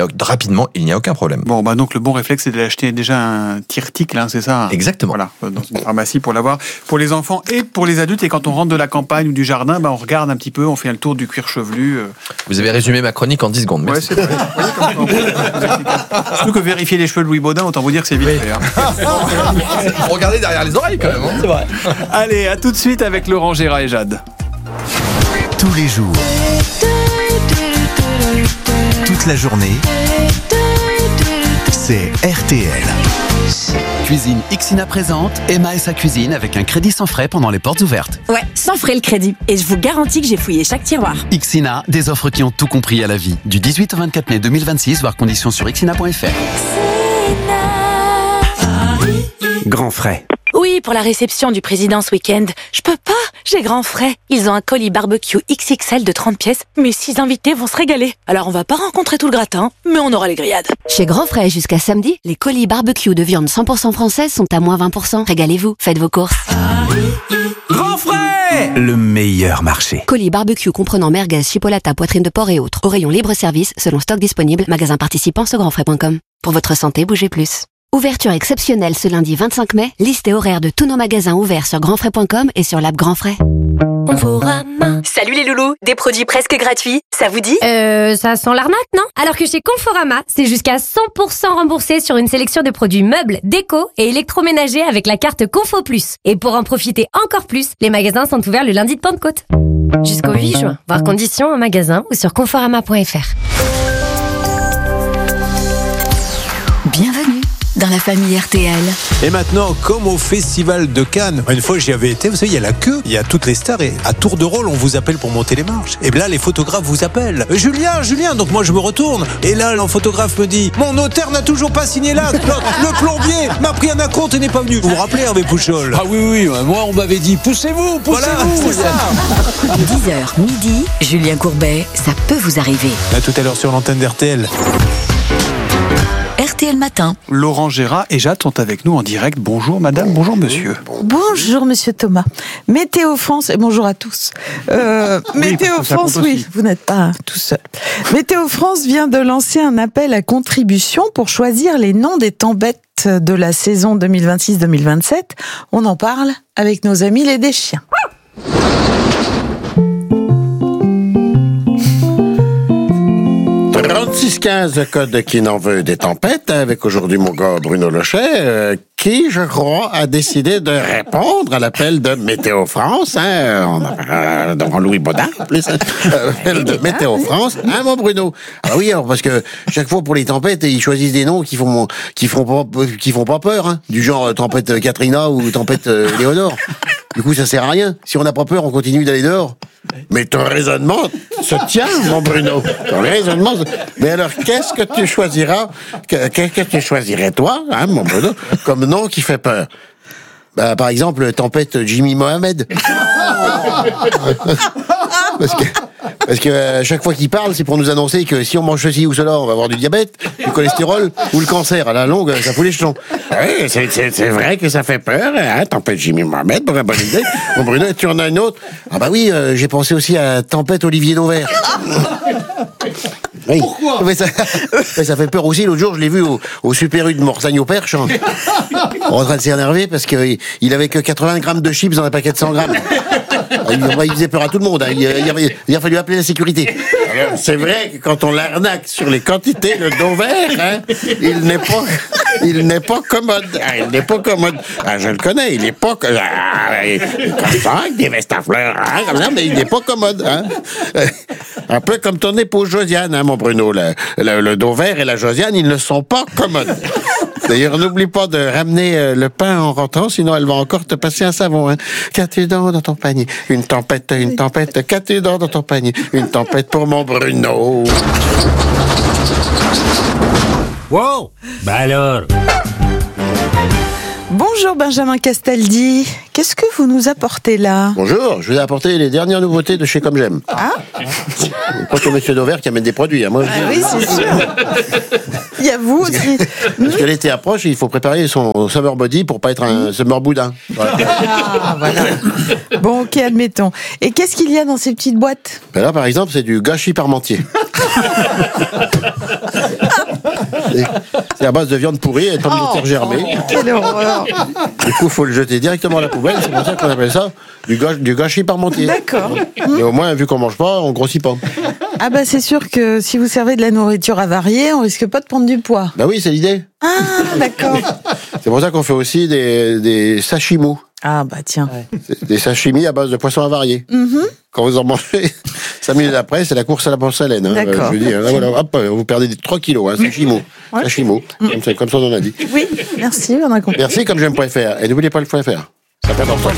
a aucun problème.
Bon, bah donc le bon réflexe, c'est d'acheter déjà un tire-tique, là, c'est ça ?
Exactement.
Voilà, dans une pharmacie pour l'avoir, pour les enfants et pour les adultes. Et quand on rentre de la campagne ou du jardin, bah on regarde un petit peu, on fait le tour du cuir chevelu.
Vous avez résumé ma chronique en 10 secondes. Merci.
Ouais, c'est vrai. Surtout que vérifier les cheveux de Louis Baudin, autant vous dire que c'est vite fait.
Regardez derrière les oreilles quand même.
C'est vrai. Allez, à tout de suite avec Laurent Gérard et Jade.
Tous les jours. Toute la journée. C'est RTL.
Cuisine Ixina présente Emma et sa cuisine avec un crédit sans frais pendant les portes ouvertes.
Ouais, sans frais le crédit. Et je vous garantis que j'ai fouillé chaque tiroir.
Ixina, des offres qui ont tout compris à la vie. Du 18 au 24 mai 2026, voir conditions sur ixina.fr.
Grand frais. Oui, pour la réception du président ce week-end. Je peux pas, j'ai grand frais. Ils ont un colis barbecue XXL de 30 pièces. Mes 6 invités vont se régaler. Alors on va pas rencontrer tout le gratin, mais on aura les grillades.
Chez Grand Frais, jusqu'à samedi, les colis barbecue de viande 100% française sont à moins 20%. Régalez-vous, faites vos courses.
Grand frais! Le meilleur marché.
Colis barbecue comprenant merguez, chipolata, poitrine de porc et autres. Au rayon libre-service, selon stock disponible, magasin participant sur grandfrais.com. Pour votre santé, bougez plus. Ouverture exceptionnelle ce lundi 25 mai. Liste et horaire de tous nos magasins ouverts sur grandfrais.com et sur l'app Grand Frais.
Conforama. Salut les loulous, des produits presque gratuits, ça vous dit ?
Ça sent l'arnaque, non ? Alors que chez Conforama, c'est jusqu'à 100% remboursé sur une sélection de produits meubles, déco et électroménagers avec la carte Confo Plus. Et pour en profiter encore plus, les magasins sont ouverts le lundi de Pentecôte. Jusqu'au 8 juin. Voir conditions en magasin ou sur conforama.fr.
Bienvenue. dans la famille RTL.
Et maintenant, comme au Festival de Cannes, une fois j'y avais été, vous savez, il y a la queue, il y a toutes les stars et à tour de rôle, on vous appelle pour monter les marches. Et bien là, les photographes vous appellent. Julien, donc moi je me retourne. Et là, le photographe me dit, mon notaire n'a toujours pas signé l'acte. Le plombier m'a pris un acompte et n'est pas venu. Vous vous rappelez, Hervé Pouchol?
Ah oui, moi on m'avait dit, poussez-vous,
voilà, c'est ça.
10h midi, Julien Courbet, ça peut vous arriver.
À tout à l'heure sur l'antenne d'RTL.
RTL Matin.
Laurent Gérard et Jade sont avec nous en direct. Bonjour madame, bonjour monsieur.
Bonjour monsieur Thomas. Météo France, et bonjour à tous. Météo France, oui, vous n'êtes pas tout seul. Météo France vient de lancer un appel à contribution pour choisir les noms des tempêtes de la saison 2026-2027. On en parle avec nos amis les Deschiens.
3615, le code qui n'en veut des tempêtes, avec aujourd'hui mon gars Bruno Lochet, qui, je crois, a décidé de répondre à l'appel de Météo France, devant Louis Baudin, en plus, l'appel de Météo France, mon Bruno. Ah oui, alors, parce que chaque fois pour les tempêtes, ils choisissent des noms qui font pas peur, du genre tempête Katrina ou tempête Léonore. Du coup, ça sert à rien. Si on n'a pas peur, on continue d'aller dehors. Mais ton raisonnement se tient, mon Bruno. Ton raisonnement. Mais alors, qu'est-ce que tu choisiras? Qu'est-ce que tu choisirais, toi, mon Bruno, comme nom qui fait peur? Par exemple, tempête Jimmy Mohamed. Parce que chaque fois qu'il parle, c'est pour nous annoncer que si on mange ceci ou cela, on va avoir du diabète, du cholestérol ou le cancer. À la longue, ça fout les jetons. Oui, c'est vrai que ça fait peur. Tempête Jimmy Mohamed, bonne idée. Bon, Bruno, tu en as une autre? Ah bah oui, j'ai pensé aussi à tempête Olivier Dauvert. Oui. Pourquoi? Mais ça fait peur aussi. L'autre jour, je l'ai vu au Super U de Morsagne-au-Perche, en train de s'énerver parce qu'il avait que 80 grammes de chips dans un paquet de 100 grammes. Il faisait peur à tout le monde. Il a fallu appeler la sécurité. Alors, c'est vrai que quand on l'arnaque sur les quantités, le Dauvert, il n'est pas commode. Il n'est pas commode. Je le connais, il n'est pas comme ça, avec des vestes à fleurs, comme ça, mais il n'est pas commode. Un peu comme ton épouse Josiane, mon Bruno. Le Dauvert et la Josiane, ils ne sont pas commodes. D'ailleurs, n'oublie pas de ramener le pain en rentrant, sinon elle va encore te passer un savon. Qu'as-tu dans ton panier? Une tempête. Qu'as-tu dans ton panier? Une tempête pour mon Bruno.
Wow! Ben alors...
Bonjour Benjamin Castaldi, qu'est-ce que vous nous apportez là?
Bonjour, je vous ai apporté les dernières nouveautés de chez Comme J'aime.
Ah?
Pas que monsieur Dauvert qui amène des produits. Moi,
oui, c'est sûr. Il y a vous aussi.
Parce que l'été approche, il faut préparer son summer body pour pas être un summer boudin. Voilà.
Ah, voilà. Bon, ok, admettons. Et qu'est-ce qu'il y a dans ces petites boîtes?
Ben là, par exemple, c'est du gâchis parmentier. C'est à base de viande pourrie et de pommes de terre germées.
Quelle horreur!
Du coup, il faut le jeter directement à la poubelle. C'est pour ça qu'on appelle ça du gâchis parmentier.
D'accord.
Et au moins, vu qu'on mange pas, on grossit pas.
Ah bah c'est sûr que si vous servez de la nourriture avariée, on risque pas de prendre du poids.
Bah oui, c'est l'idée.
Ah, d'accord.
C'est pour ça qu'on fait aussi des sashimos.
Ah bah tiens.
Des sashimi à base de poissons avariés. Quand vous en mangez, 5 minutes après, c'est la course à la porcelaine.
D'accord.
Je veux dire, voilà, hop, vous perdez 3 kilos, sashimo. Ouais. Sashimo, comme ça on en a dit.
Oui, merci, on a compris.
Merci comme j'aime.fr. Et n'oubliez pas le .fr. Ça fait important.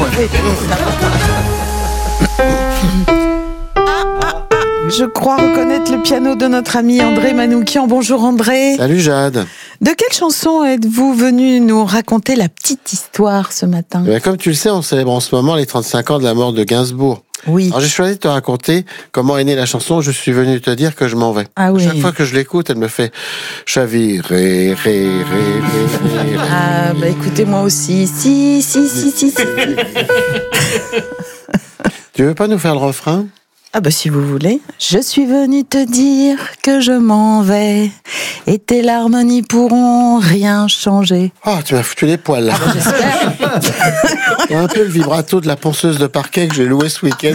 Je crois reconnaître le piano de notre ami André Manoukian. Bonjour André.
Salut Jade.
De quelle chanson êtes-vous venu nous raconter la petite histoire ce matin?
Comme tu le sais, on célèbre en ce moment les 35 ans de la mort de Gainsbourg.
Oui.
Alors j'ai choisi de te raconter comment est née la chanson. Je suis venu te dire que je m'en vais.
Ah oui.
Chaque fois que je l'écoute, elle me fait chavirer, ré.
Ah bah écoutez, moi aussi. Si.
Tu veux pas nous faire le refrain?
Ah bah si vous voulez. Je suis venu te dire que je m'en vais et tes larmes n'y pourront rien changer.
Oh, tu m'as foutu les poils là.
Ah bah j'espère.
Il y a un peu le vibrato de la ponceuse de parquet que j'ai loué ce week-end.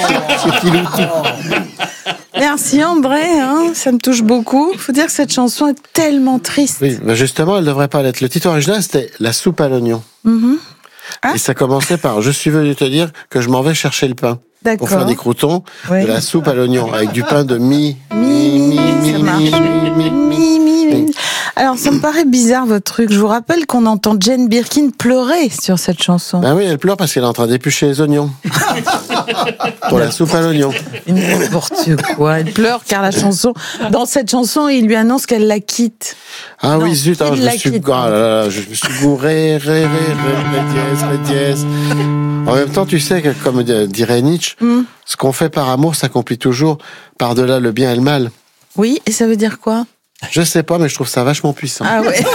Merci André, ça me touche beaucoup. Faut dire que cette chanson est tellement triste.
Oui, mais justement, elle devrait pas l'être. Le titre original, c'était La soupe à l'oignon. Et ça commençait par « Je suis venu te dire que je m'en vais chercher le pain ». Pour faire des croûtons, de la soupe à l'oignon, avec du pain de mi.
Alors, ça me paraît bizarre, votre truc. Je vous rappelle qu'on entend Jane Birkin pleurer sur cette chanson.
Ah oui, elle pleure parce qu'elle est en train d'éplucher les oignons. Pour la soupe à l'oignon.
N'importe quoi. Elle pleure car dans cette chanson, il lui annonce qu'elle la quitte.
Ah oui, zut, je me suis gouré, ré dièse. En même temps, tu sais que, comme dirait Nietzsche, ce qu'on fait par amour s'accomplit toujours par-delà le bien et le mal.
Oui, et ça veut dire quoi ?
Je sais pas, mais je trouve ça vachement puissant.
Ah ouais.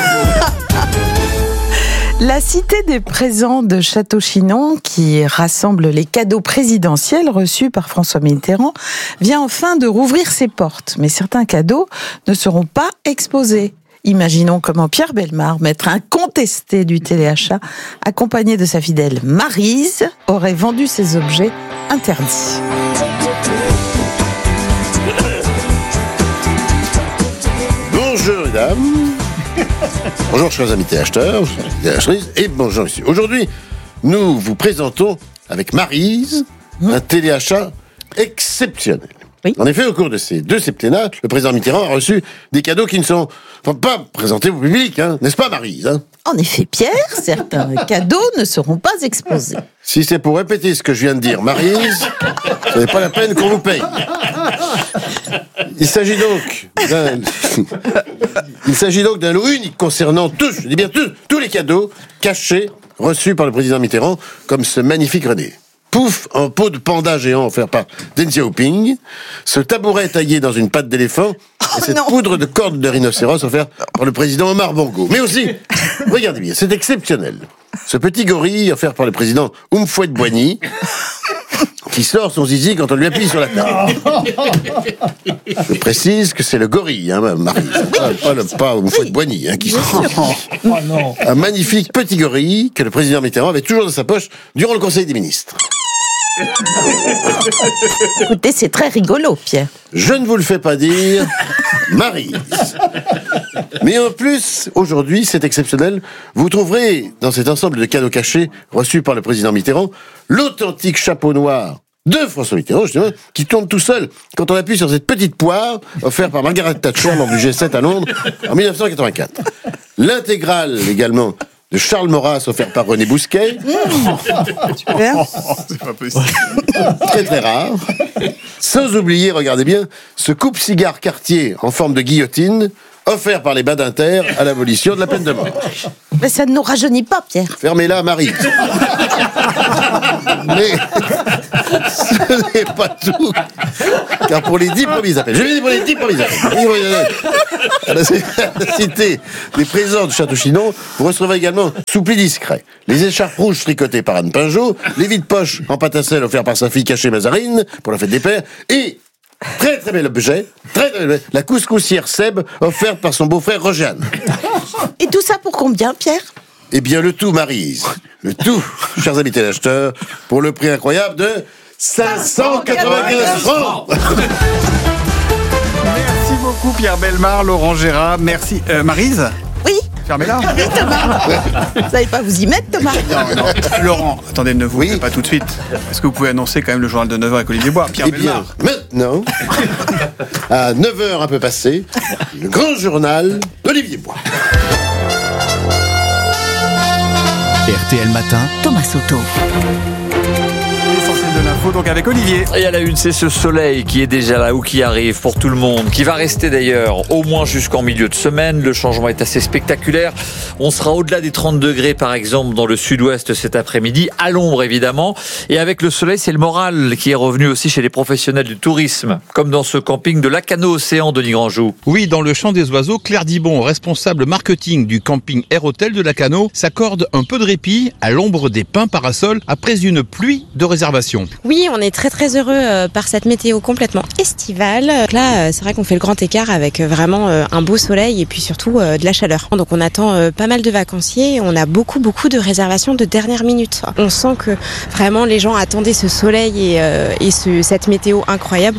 La Cité des présents de Château-Chinon, qui rassemble les cadeaux présidentiels reçus par François Mitterrand, vient enfin de rouvrir ses portes. Mais certains cadeaux ne seront pas exposés. Imaginons comment Pierre Bellemare, maître incontesté du téléachat, accompagné de sa fidèle Maryse, aurait vendu ses objets interdits.
Bonjour mesdames. Bonjour chers amis téléacheteurs et bonjour messieurs. Aujourd'hui, nous vous présentons avec Maryse un téléachat exceptionnel. Oui. En effet, au cours de ces 2 septennats, le président Mitterrand a reçu des cadeaux qui ne sont pas présentés au public, n'est-ce pas Maryse ?
En effet, Pierre, certains cadeaux ne seront pas exposés.
Si c'est pour répéter ce que je viens de dire, Maryse, ce n'est pas la peine qu'on vous paye. Il s'agit donc d'un lot unique concernant tous, je dis bien tous les cadeaux cachés reçus par le président Mitterrand, comme ce magnifique René. Pouf, en peau de panda géant offert par Deng Xiaoping, ce tabouret taillé dans une patte d'éléphant, et cette poudre de corde de rhinocéros offerte par le président Omar Bongo. Mais aussi, regardez bien, c'est exceptionnel. Ce petit gorille offert par le président Houphouët-Boigny, qui sort son zizi quand on lui appuie sur la table. Je précise que c'est le gorille, Marie. Pas Houphouët-Boigny, qui sort. Un magnifique petit gorille que le président Mitterrand avait toujours dans sa poche durant le Conseil des ministres.
Écoutez, c'est très rigolo, Pierre.
Je ne vous le fais pas dire, Maryse. Mais en plus, aujourd'hui, c'est exceptionnel, vous trouverez dans cet ensemble de cadeaux cachés reçus par le président Mitterrand l'authentique chapeau noir de François Mitterrand, justement, qui tourne tout seul quand on appuie sur cette petite poire offerte par Margaret Thatcher lors du G7 à Londres en 1984. L'intégrale également de Charles Maurras offert par René Bousquet.
C'est pas possible.
Très très rare. Sans oublier, regardez bien, ce coupe-cigare Cartier en forme de guillotine offert par les Badinter à l'abolition de la peine de mort.
Mais ça ne nous rajeunit pas, Pierre.
Fermez-la, Marie. Mais ce n'est pas tout. Car pour les 10 premiers appels, je vais dire pour les 10 premiers appels, à la Cité des présents de Château-Chinon, vous recevrez également soupli discret, les écharpes rouges tricotées par Anne Pinjot, les vides-poches en pâte à sel offerts par sa fille cachée Mazarine pour la fête des pères, et très très bel objet, la couscoussière Seb offerte par son beau-frère Rojeanne.
Et tout ça pour combien, Pierre ?
Eh bien, le tout, Maryse. Le tout, chers amis téléacheteurs, pour le prix incroyable de 595 francs.
Merci beaucoup, Pierre Bellemare, Laurent Gérard. Merci. Maryse ?
Oui.
Fermez-la.
Oui, Thomas. Vous n'allez pas vous y mettre, Thomas ?
Non. Laurent, attendez, ne vous pas tout de suite. Est-ce que vous pouvez annoncer quand même le journal de 9h avec Olivier Bois ? Pierre Bellemare.
Maintenant, à 9h un peu passé, le grand journal d'Olivier Bois.
RTL Matin,
Thomas Soto.
L'essentiel de l'info, donc avec Olivier.
Et à la une, c'est ce soleil qui est déjà là ou qui arrive pour tout le monde, qui va rester d'ailleurs au moins jusqu'en milieu de semaine. Le changement est assez spectaculaire. On sera au-delà des 30 degrés par exemple dans le sud-ouest cet après-midi, à l'ombre évidemment. Et avec le soleil, c'est le moral qui est revenu aussi chez les professionnels du tourisme, comme dans ce camping de Lacanau Océan de Ligranjou.
Oui, dans le Champ des Oiseaux, Claire Dibon, responsable marketing du camping Air Hotel de Lacanau, s'accorde un peu de répit à l'ombre des pins parasols après une pluie de réservations.
Oui, on est très très heureux par cette météo complètement estivale. Là, c'est vrai qu'on fait le grand écart avec vraiment un beau soleil et puis surtout de la chaleur. Donc on attend pas mal de vacanciers. On a beaucoup de réservations de dernière minute. On sent que vraiment les gens attendaient ce soleil et cette météo incroyable.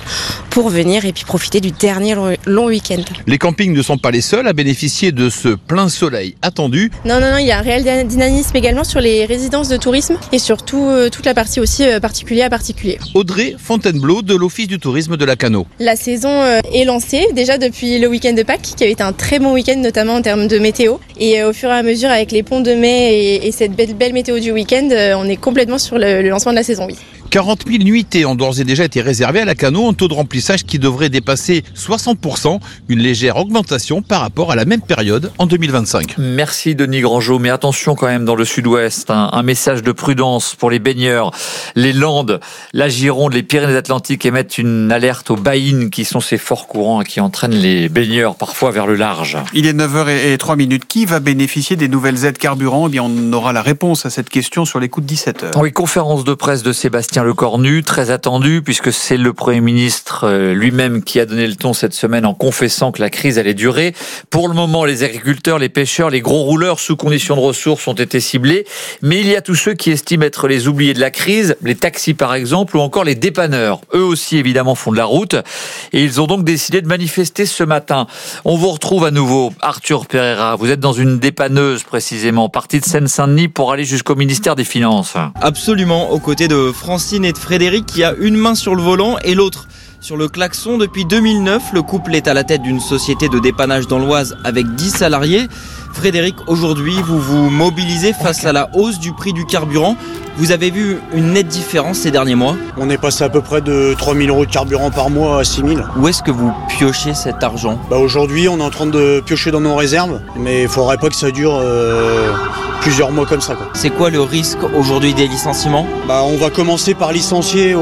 pour venir et puis profiter du dernier long week-end.
Les campings ne sont pas les seuls à bénéficier de ce plein soleil attendu.
Non, il y a un réel dynamisme également sur les résidences de tourisme et surtout toute la partie aussi particulier à particulier.
Audrey Fontainebleau de l'Office du tourisme de Lacanau.
La saison est lancée déjà depuis le week-end de Pâques qui a été un très bon week-end notamment en termes de météo et au fur et à mesure avec les ponts de mai et cette belle météo du week-end, on est complètement sur le lancement de la saison, oui.
40 000 nuitées ont d'ores et déjà été réservées à Lacanau, un taux de remplissage qui devrait dépasser 60%, une légère augmentation par rapport à la même période en 2025.
Merci Denis Grandjeau, mais attention quand même dans le sud-ouest, un message de prudence pour les baigneurs. Les Landes, la Gironde, les Pyrénées-Atlantiques émettent une alerte aux baïnes qui sont ces forts courants qui entraînent les baigneurs parfois vers le large.
Il est 9h03. Qui va bénéficier des nouvelles aides carburant ? Eh bien, on aura la réponse à cette question sur les coups de 17h.
Oui, conférence de presse de Sébastien Lecornu, très attendu puisque c'est le Premier ministre lui-même qui a donné le ton cette semaine en confessant que la crise allait durer. Pour le moment, les agriculteurs, les pêcheurs, les gros rouleurs sous conditions de ressources ont été ciblés, mais il y a tous ceux qui estiment être les oubliés de la crise, les taxis par exemple, ou encore les dépanneurs. Eux aussi évidemment font de la route et ils ont donc décidé de manifester ce matin. On vous retrouve à nouveau, Arthur Pereira, vous êtes dans une dépanneuse précisément, partie de Seine-Saint-Denis pour aller jusqu'au ministère des Finances.
Absolument, aux côtés de Francine et de Frédéric qui a une main sur le volant et l'autre sur le klaxon. Depuis 2009, le couple est à la tête d'une société de dépannage dans l'Oise avec 10 salariés. Frédéric, aujourd'hui, vous vous mobilisez face à la hausse du prix du carburant. Vous avez vu une nette différence ces derniers mois ?
On est passé à peu près de 3 000 € de carburant par mois à 6 000.
Où est-ce que vous piochez cet argent ?
Aujourd'hui, on est en train de piocher dans nos réserves, mais il ne faudrait pas que ça dure plusieurs mois comme ça.
C'est quoi le risque aujourd'hui des licenciements ?
On va commencer par licencier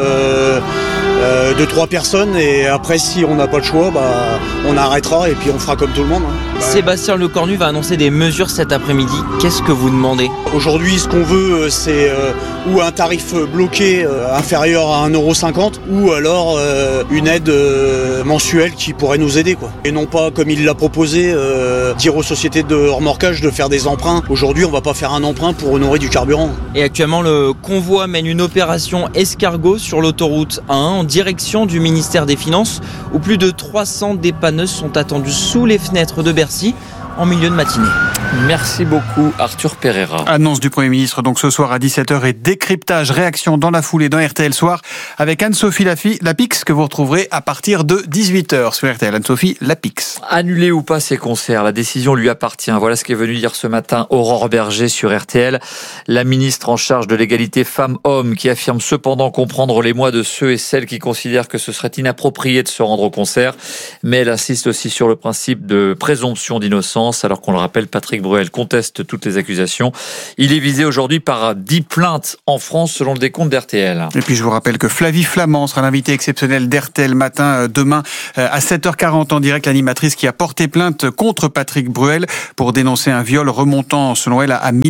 2-3 personnes et après si on n'a pas le choix, on arrêtera et puis on fera comme tout le monde.
Sébastien Lecornu va annoncer des mesures cet après-midi. Qu'est-ce que vous demandez ?
Aujourd'hui, ce qu'on veut, c'est ou un tarif bloqué inférieur à 1,50 € ou alors une aide mensuelle qui pourrait nous aider, Et non pas, comme il l'a proposé, dire aux sociétés de remorquage de faire des emprunts. Aujourd'hui, on va pas faire un emprunt pour honorer du carburant.
Et actuellement, le convoi mène une opération escargot sur l'autoroute A1 en direction du ministère des Finances où plus de 300 dépanneuses sont attendues sous les fenêtres de Bercy en milieu de matinée.
Merci beaucoup Arthur Pereira.
Annonce du Premier ministre donc ce soir à 17h et décryptage, réaction dans la foulée dans RTL Soir avec Anne-Sophie Lapix que vous retrouverez à partir de 18h sur RTL. Anne-Sophie Lapix.
Annuler ou pas ses concerts, la décision lui appartient. Voilà ce qu'est venu dire ce matin Aurore Berger sur RTL. La ministre en charge de l'égalité femmes-hommes qui affirme cependant comprendre l'émoi de ceux et celles qui considèrent que ce serait inapproprié de se rendre au concert. Mais elle insiste aussi sur le principe de présomption d'innocence alors qu'on le rappelle, Patrick Bruel conteste toutes les accusations. Il est visé aujourd'hui par 10 plaintes en France selon le décompte d'RTL.
Et puis je vous rappelle que Flavie Flamand sera l'invitée exceptionnelle d'RTL Matin demain à 7h40 en direct, l'animatrice qui a porté plainte contre Patrick Bruel pour dénoncer un viol remontant selon elle à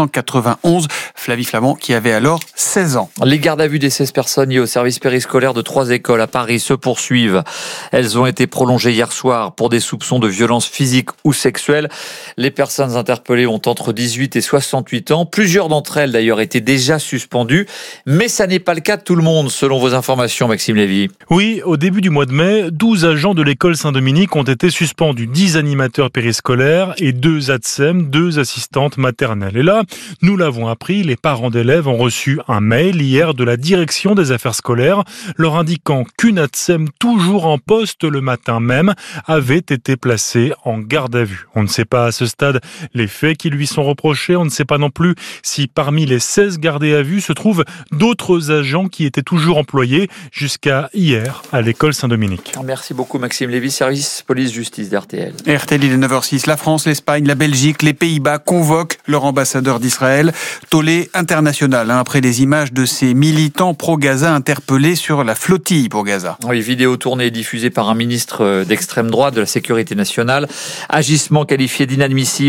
1991. Flavie Flamand qui avait alors 16 ans.
Les gardes à vue des 16 personnes liées au service périscolaire de 3 écoles à Paris se poursuivent. Elles ont été prolongées hier soir pour des soupçons de violence physique ou sexuelle. Les personnes interpellées ont entre 18 et 68 ans. Plusieurs d'entre elles, d'ailleurs, étaient déjà suspendues. Mais ça n'est pas le cas de tout le monde, selon vos informations, Maxime Lévy.
Oui, au début du mois de mai, 12 agents de l'école Saint-Dominique ont été suspendus. 10 animateurs périscolaires et 2 ATSEM, 2 assistantes maternelles. Et là, nous l'avons appris, les parents d'élèves ont reçu un mail hier de la direction des affaires scolaires leur indiquant qu'une ATSEM toujours en poste le matin même avait été placée en garde à vue. On ne sait pas à ce stade les faits qui lui sont reprochés. On ne sait pas non plus si parmi les 16 gardés à vue se trouvent d'autres agents qui étaient toujours employés jusqu'à hier à l'école Saint-Dominique.
Merci beaucoup Maxime Lévy, service police-justice d'RTL.
RTL, il est 9h06. La France, l'Espagne, la Belgique, les Pays-Bas convoquent leur ambassadeur d'Israël. Tollé international après les images de ces militants pro-Gaza interpellés sur la flottille pour Gaza.
Oui, vidéo tournée et diffusée par un ministre d'extrême droite de la Sécurité nationale. Agissement qualifié d'inadmissible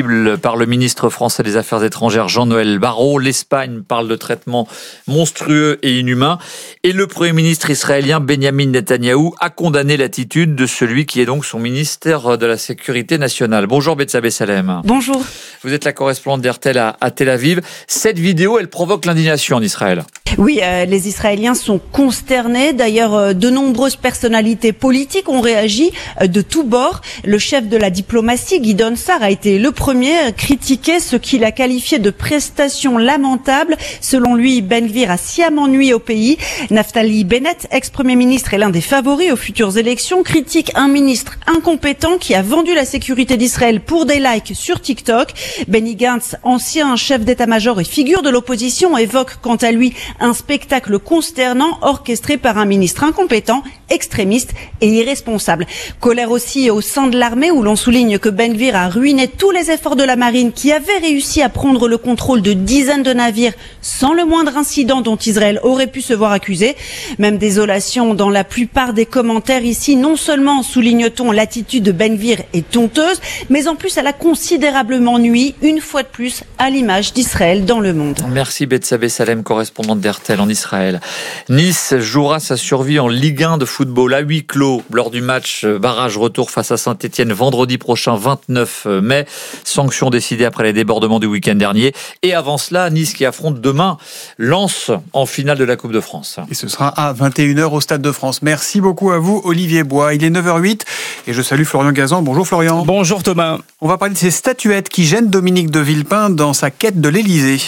cible par le ministre français des Affaires étrangères Jean-Noël Barrot. L'Espagne parle de traitements monstrueux et inhumains. Et le Premier ministre israélien Benjamin Netanyahou a condamné l'attitude de celui qui est donc son ministère de la Sécurité nationale. Bonjour Bethsabée Salem.
Bonjour.
Vous êtes la correspondante d'RTL à Tel Aviv. Cette vidéo, elle provoque l'indignation en Israël.
Oui, les Israéliens sont consternés. D'ailleurs, de nombreuses personnalités politiques ont réagi de tous bords. Le chef de la diplomatie, Gideon Sa'ar, a été le premier à critiquer ce qu'il a qualifié de prestations lamentables. Selon lui, Ben Gvir a sciemment nui au pays. Naftali Bennett, ex-premier ministre et l'un des favoris aux futures élections, critique un ministre incompétent qui a vendu la sécurité d'Israël pour des likes sur TikTok. Benny Gantz, ancien chef d'état-major et figure de l'opposition, évoque quant à lui un spectacle consternant orchestré par un ministre incompétent, extrémiste et irresponsable. Colère aussi au sein de l'armée où l'on souligne que Ben Gvir a ruiné tous les efforts de la marine qui avait réussi à prendre le contrôle de dizaines de navires sans le moindre incident dont Israël aurait pu se voir accusé. Même désolation dans la plupart des commentaires ici. Non seulement souligne-t-on l'attitude de Ben Gvir est honteuse, mais en plus elle a considérablement nui une fois de plus à l'image d'Israël dans le monde.
Merci Bethsabée Salem, correspondante d'RTL en Israël. Nice jouera sa survie en Ligue 1 de football à huis clos lors du match barrage retour face à Saint-Etienne vendredi prochain 29 mai. Sanction décidée après les débordements du week-end dernier. Et avant cela, Nice qui affronte demain Lens en finale de la Coupe de France.
Et ce sera à 21h au Stade de France. Merci beaucoup à vous Olivier Bois. Il est 9h08 et je salue Florian Gazan. Bonjour Florian.
Bonjour Thomas.
On va parler de ces statuettes qui gênent Dominique de Villepin dans sa quête de l'Élysée.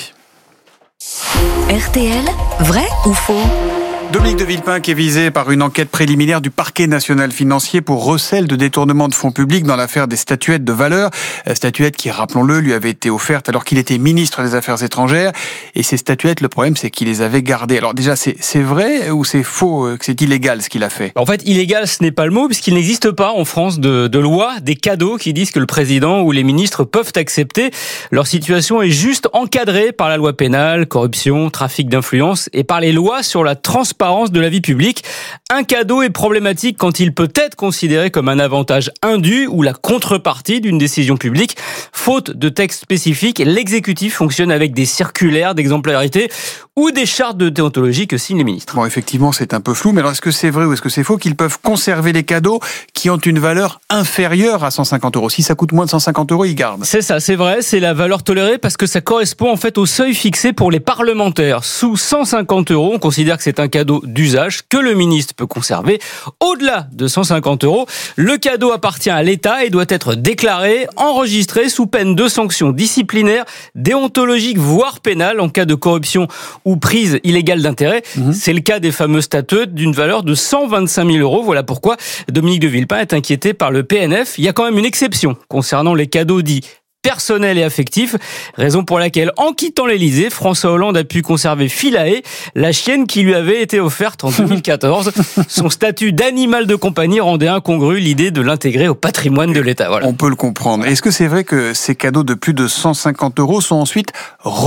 RTL, vrai ou faux ?
Dominique de Villepin qui est visé par une enquête préliminaire du parquet national financier pour recel de détournement de fonds publics dans l'affaire des statuettes de valeur. Statuettes qui, rappelons-le, lui avaient été offertes alors qu'il était ministre des Affaires étrangères. Et ces statuettes, le problème, c'est qu'il les avait gardées. Alors déjà, c'est vrai ou c'est faux que c'est illégal ce qu'il a fait ?
En fait, illégal, ce n'est pas le mot, puisqu'il n'existe pas en France de loi, des cadeaux qui disent que le président ou les ministres peuvent accepter. Leur situation est juste encadrée par la loi pénale, corruption, trafic d'influence et par les lois sur la transparence de la vie publique. Un cadeau est problématique quand il peut être considéré comme un avantage indu ou la contrepartie d'une décision publique. Faute de texte spécifique, l'exécutif fonctionne avec des circulaires d'exemplarité ou des chartes de déontologie que signent les ministres.
Bon, effectivement, c'est un peu flou, mais alors est-ce que c'est vrai ou est-ce que c'est faux qu'ils peuvent conserver les cadeaux qui ont une valeur inférieure à 150 €? Si ça coûte moins de 150 €, ils gardent.
C'est ça, c'est vrai, c'est la valeur tolérée parce que ça correspond en fait au seuil fixé pour les parlementaires. Sous 150 €, on considère que c'est un cadeau d'usage que le ministre peut conserver. Au-delà de 150 €, le cadeau appartient à l'État et doit être déclaré, enregistré sous peine de sanctions disciplinaires, déontologiques, voire pénales en cas de corruption ou prise illégale d'intérêt. C'est le cas des fameuses statuettes d'une valeur de 125 000 €. Voilà pourquoi Dominique de Villepin est inquiété par le PNF. Il y a quand même une exception concernant les cadeaux dits personnel et affectif, raison pour laquelle, en quittant l'Élysée, François Hollande a pu conserver Philae, la chienne qui lui avait été offerte en 2014. Son statut d'animal de compagnie rendait incongrue l'idée de l'intégrer au patrimoine de l'État. Voilà.
On peut le comprendre. Est-ce que c'est vrai que ces cadeaux de plus de 150 € sont ensuite revendus ?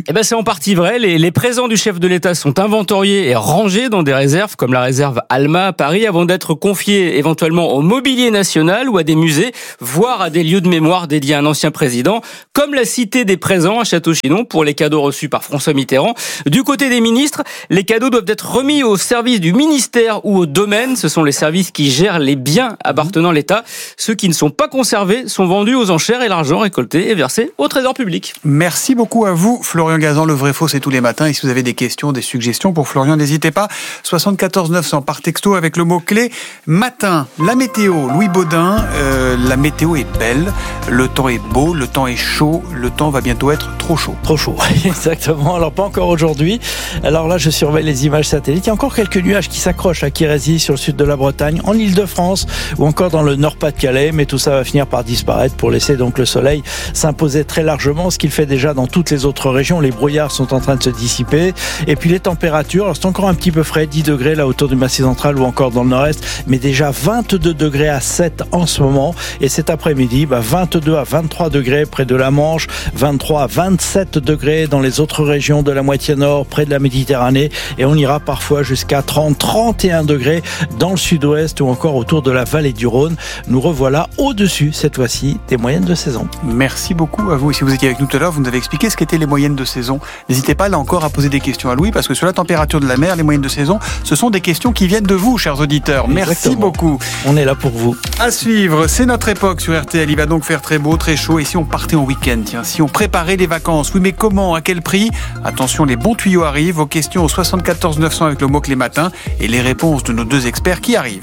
Eh ben, c'est en partie vrai. Les présents du chef de l'État sont inventoriés et rangés dans des réserves comme la réserve Alma à Paris avant d'être confiés éventuellement au mobilier national ou à des musées, voire à des lieux de mémoire dédiés à un ancien président, comme la Cité des Présents à Château-Chinon pour les cadeaux reçus par François Mitterrand. Du côté des ministres, les cadeaux doivent être remis au service du ministère ou au domaine. Ce sont les services qui gèrent les biens appartenant à l'État. Ceux qui ne sont pas conservés sont vendus aux enchères et l'argent récolté est versé au trésor public.
Merci beaucoup à vous, Florian Gazan. Le vrai faux, c'est tous les matins. Et si vous avez des questions, des suggestions pour Florian, n'hésitez pas. 74 900 par texto avec le mot-clé matin. La météo, Louis Baudin. La météo est belle. Le temps est beau. Le temps est chaud, le temps va bientôt être trop chaud.
Trop chaud, exactement. Alors pas encore aujourd'hui. Alors là, je surveille les images satellites. Il y a encore quelques nuages qui s'accrochent à Kirésy sur le sud de la Bretagne, en Île-de-France ou encore dans le Nord-Pas-de-Calais. Mais tout ça va finir par disparaître pour laisser donc le soleil s'imposer très largement, ce qu'il fait déjà dans toutes les autres régions. Les brouillards sont en train de se dissiper. Et puis les températures, alors c'est encore un petit peu frais, 10 degrés là autour du Massif central ou encore dans le nord-est, mais déjà 22 degrés à 7 en ce moment. Et cet après-midi, 22 à 23 degrés degrés près de la Manche, 23 à 27 degrés dans les autres régions de la moitié nord, près de la Méditerranée, et on ira parfois jusqu'à 30, 31 degrés dans le sud-ouest ou encore autour de la vallée du Rhône. Nous revoilà au-dessus, cette fois-ci, des moyennes de saison.
Merci beaucoup à vous. Et si vous étiez avec nous tout à l'heure, vous nous avez expliqué ce qu'étaient les moyennes de saison. N'hésitez pas là encore à poser des questions à Louis, parce que sur la température de la mer, les moyennes de saison, ce sont des questions qui viennent de vous, chers auditeurs. Merci
Exactement.
beaucoup.
On est là pour vous.
À suivre, c'est notre époque sur RTL. Il va donc faire très beau, très chaud. Et si on partait en week-end, tiens, si on préparait les vacances, oui, mais comment, à quel prix? Attention, les bons tuyaux arrivent. Vos questions au 74 900 avec le mot-clé matin et les réponses de nos deux experts qui arrivent.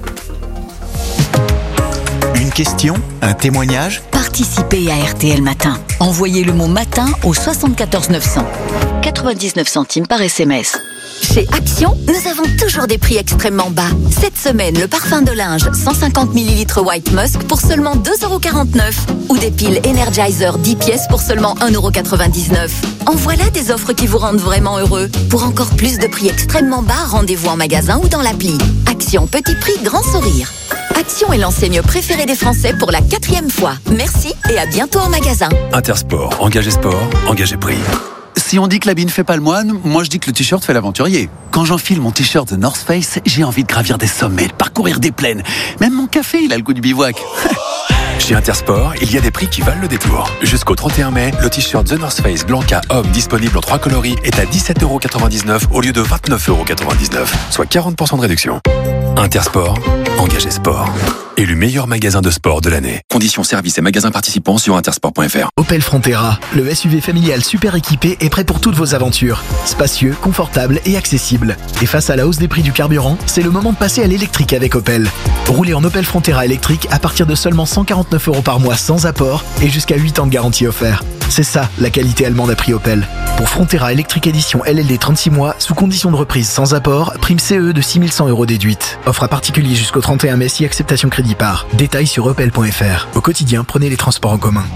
Une question, un témoignage.
Participez à RTL Matin. Envoyez le mot matin au 74 900. 99 centimes par SMS. Chez Action, nous avons toujours des prix extrêmement bas. Cette semaine, le parfum de linge 150 ml White Musk pour seulement 2,49 € ou des piles Energizer 10 pièces pour seulement 1,99 €. En voilà des offres qui vous rendent vraiment heureux. Pour encore plus de prix extrêmement bas, rendez-vous en magasin ou dans l'appli. Action, petit prix, grand sourire. Action est l'enseigne préférée des Français pour la 4e fois. Merci et à bientôt en magasin.
Intersport, engagé sport, engagé prix. Si on dit que l'habit ne fait pas le moine, moi je dis que le t-shirt fait l'aventurier. Quand j'enfile mon t-shirt The North Face, j'ai envie de gravir des sommets, de parcourir des plaines. Même mon café, il a le goût du bivouac.
Chez Intersport, il y a des prix qui valent le détour. Jusqu'au 31 mai, le t-shirt The North Face Blanca Homme disponible en 3 coloris est à 17,99 € au lieu de 29,99 €, soit 40% de réduction. Intersport, engagé sport. Élu meilleur magasin de sport de l'année. Conditions, services et magasins participants sur intersport.fr.
Opel Frontera, le SUV familial super équipé est prêt pour toutes vos aventures. Spacieux, confortable et accessible. Et face à la hausse des prix du carburant, c'est le moment de passer à l'électrique avec Opel. Roulez en Opel Frontera électrique à partir de seulement 149 € par mois sans apport et jusqu'à 8 ans de garantie offert. C'est ça, la qualité allemande à prix Opel. Pour Frontera électrique édition LLD 36 mois, sous condition de reprise sans apport, prime CE de 6 100 € déduite. Offre à particulier jusqu'au 31 mai si acceptation crédit par. Détails sur opel.fr. Au quotidien, prenez les transports en commun.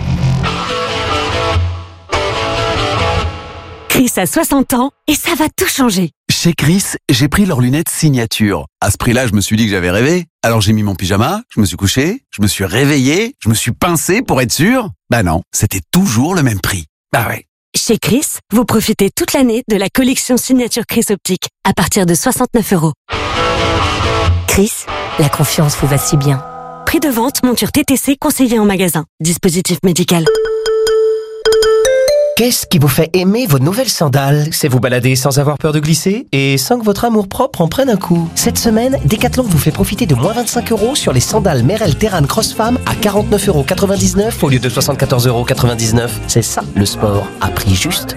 Chris a 60 ans et ça va tout changer.
Chez Chris, j'ai pris leurs lunettes signature. À ce prix-là, je me suis dit que j'avais rêvé. Alors j'ai mis mon pyjama, je me suis couché, je me suis réveillé, je me suis pincé pour être sûr. Bah non, c'était toujours le même prix. Bah ouais.
Chez Chris, vous profitez toute l'année de la collection signature Chris Optique à partir de 69 €. Chris, la confiance vous va si bien. Prix de vente, monture TTC conseillé en magasin. Dispositif médical.
Qu'est-ce qui vous fait aimer vos nouvelles sandales? C'est vous balader sans avoir peur de glisser et sans que votre amour-propre en prenne un coup. Cette semaine, Decathlon vous fait profiter de moins 25 € sur les sandales Merrell Terran Cross Femme à 49,99 € au lieu de 74,99 €. C'est ça, le sport, à prix juste.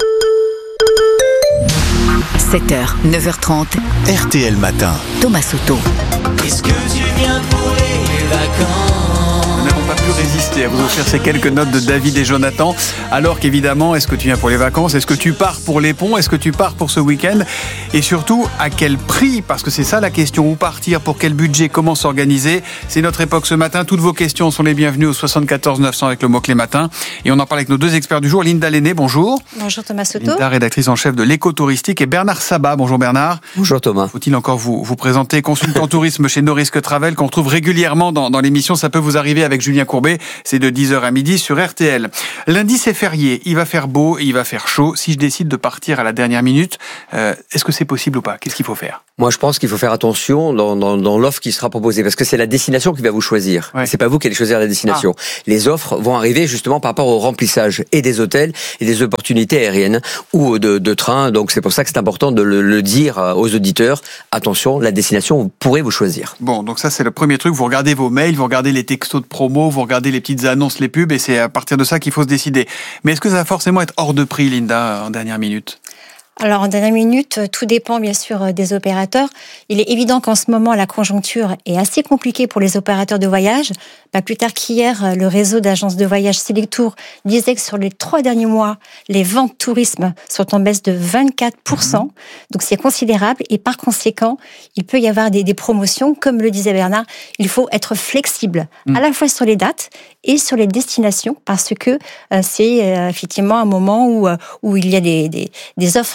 7h, 9h30.
RTL Matin.
Thomas Soto.
Est-ce que tu viens pour les vacances?
Nous n'avons pas pu résister à vous offrir ces quelques notes de David et Jonathan. Alors qu'évidemment, est-ce que tu viens pour les vacances? Est-ce que tu pars pour les ponts? Est-ce que tu pars pour ce week-end? Et surtout, à quel prix? Parce que c'est ça la question. Où partir? Pour quel budget? Comment s'organiser? C'est notre époque ce matin. Toutes vos questions sont les bienvenues au 74 900 avec le mot-clé matin. Et on en parle avec nos deux experts du jour. Linda Lenné, bonjour.
Bonjour Thomas Soto.
Linda, rédactrice en chef de l'éco-touristique. Et Bernard Sabat, bonjour Bernard.
Bonjour Thomas.
Faut-il encore vous présenter, consultant tourisme chez No Risk Travel, qu'on retrouve régulièrement dans l'émission. Ça peut vous arriver avec Julien Courbet. C'est de 10h à midi sur RTL. Lundi, c'est férié. Il va faire beau et il va faire chaud. Si je décide de partir à la dernière minute, est-ce que c'est possible ou pas? Qu'est-ce qu'il faut faire?
Moi, je pense qu'il faut faire attention dans l'offre qui sera proposée, parce que c'est la destination qui va vous choisir. Ouais. C'est pas vous qui allez choisir la destination. Les offres vont arriver justement par rapport au remplissage et des hôtels et des opportunités aériennes ou de trains. Donc c'est pour ça que c'est important de le dire aux auditeurs. Attention, la destination, vous pourrez vous choisir.
Bon, donc ça c'est le premier truc. Vous regardez vos mails, vous regardez les textos de promo, vous regardez les petites annonces, les pubs, et c'est à partir de ça qu'il faut se décider. Mais est-ce que ça va forcément être hors de prix, Linda, en dernière minute?
Alors, en dernière minute, tout dépend bien sûr des opérateurs. Il est évident qu'en ce moment, la conjoncture est assez compliquée pour les opérateurs de voyage. Plus tard qu'hier, le réseau d'agences de voyage Selectour disait que sur les 3 derniers mois, les ventes tourisme sont en baisse de 24%. Donc, c'est considérable. Et par conséquent, il peut y avoir des promotions. Comme le disait Bernard, il faut être flexible, à la fois sur les dates et sur les destinations, parce que c'est effectivement un moment où il y a des offres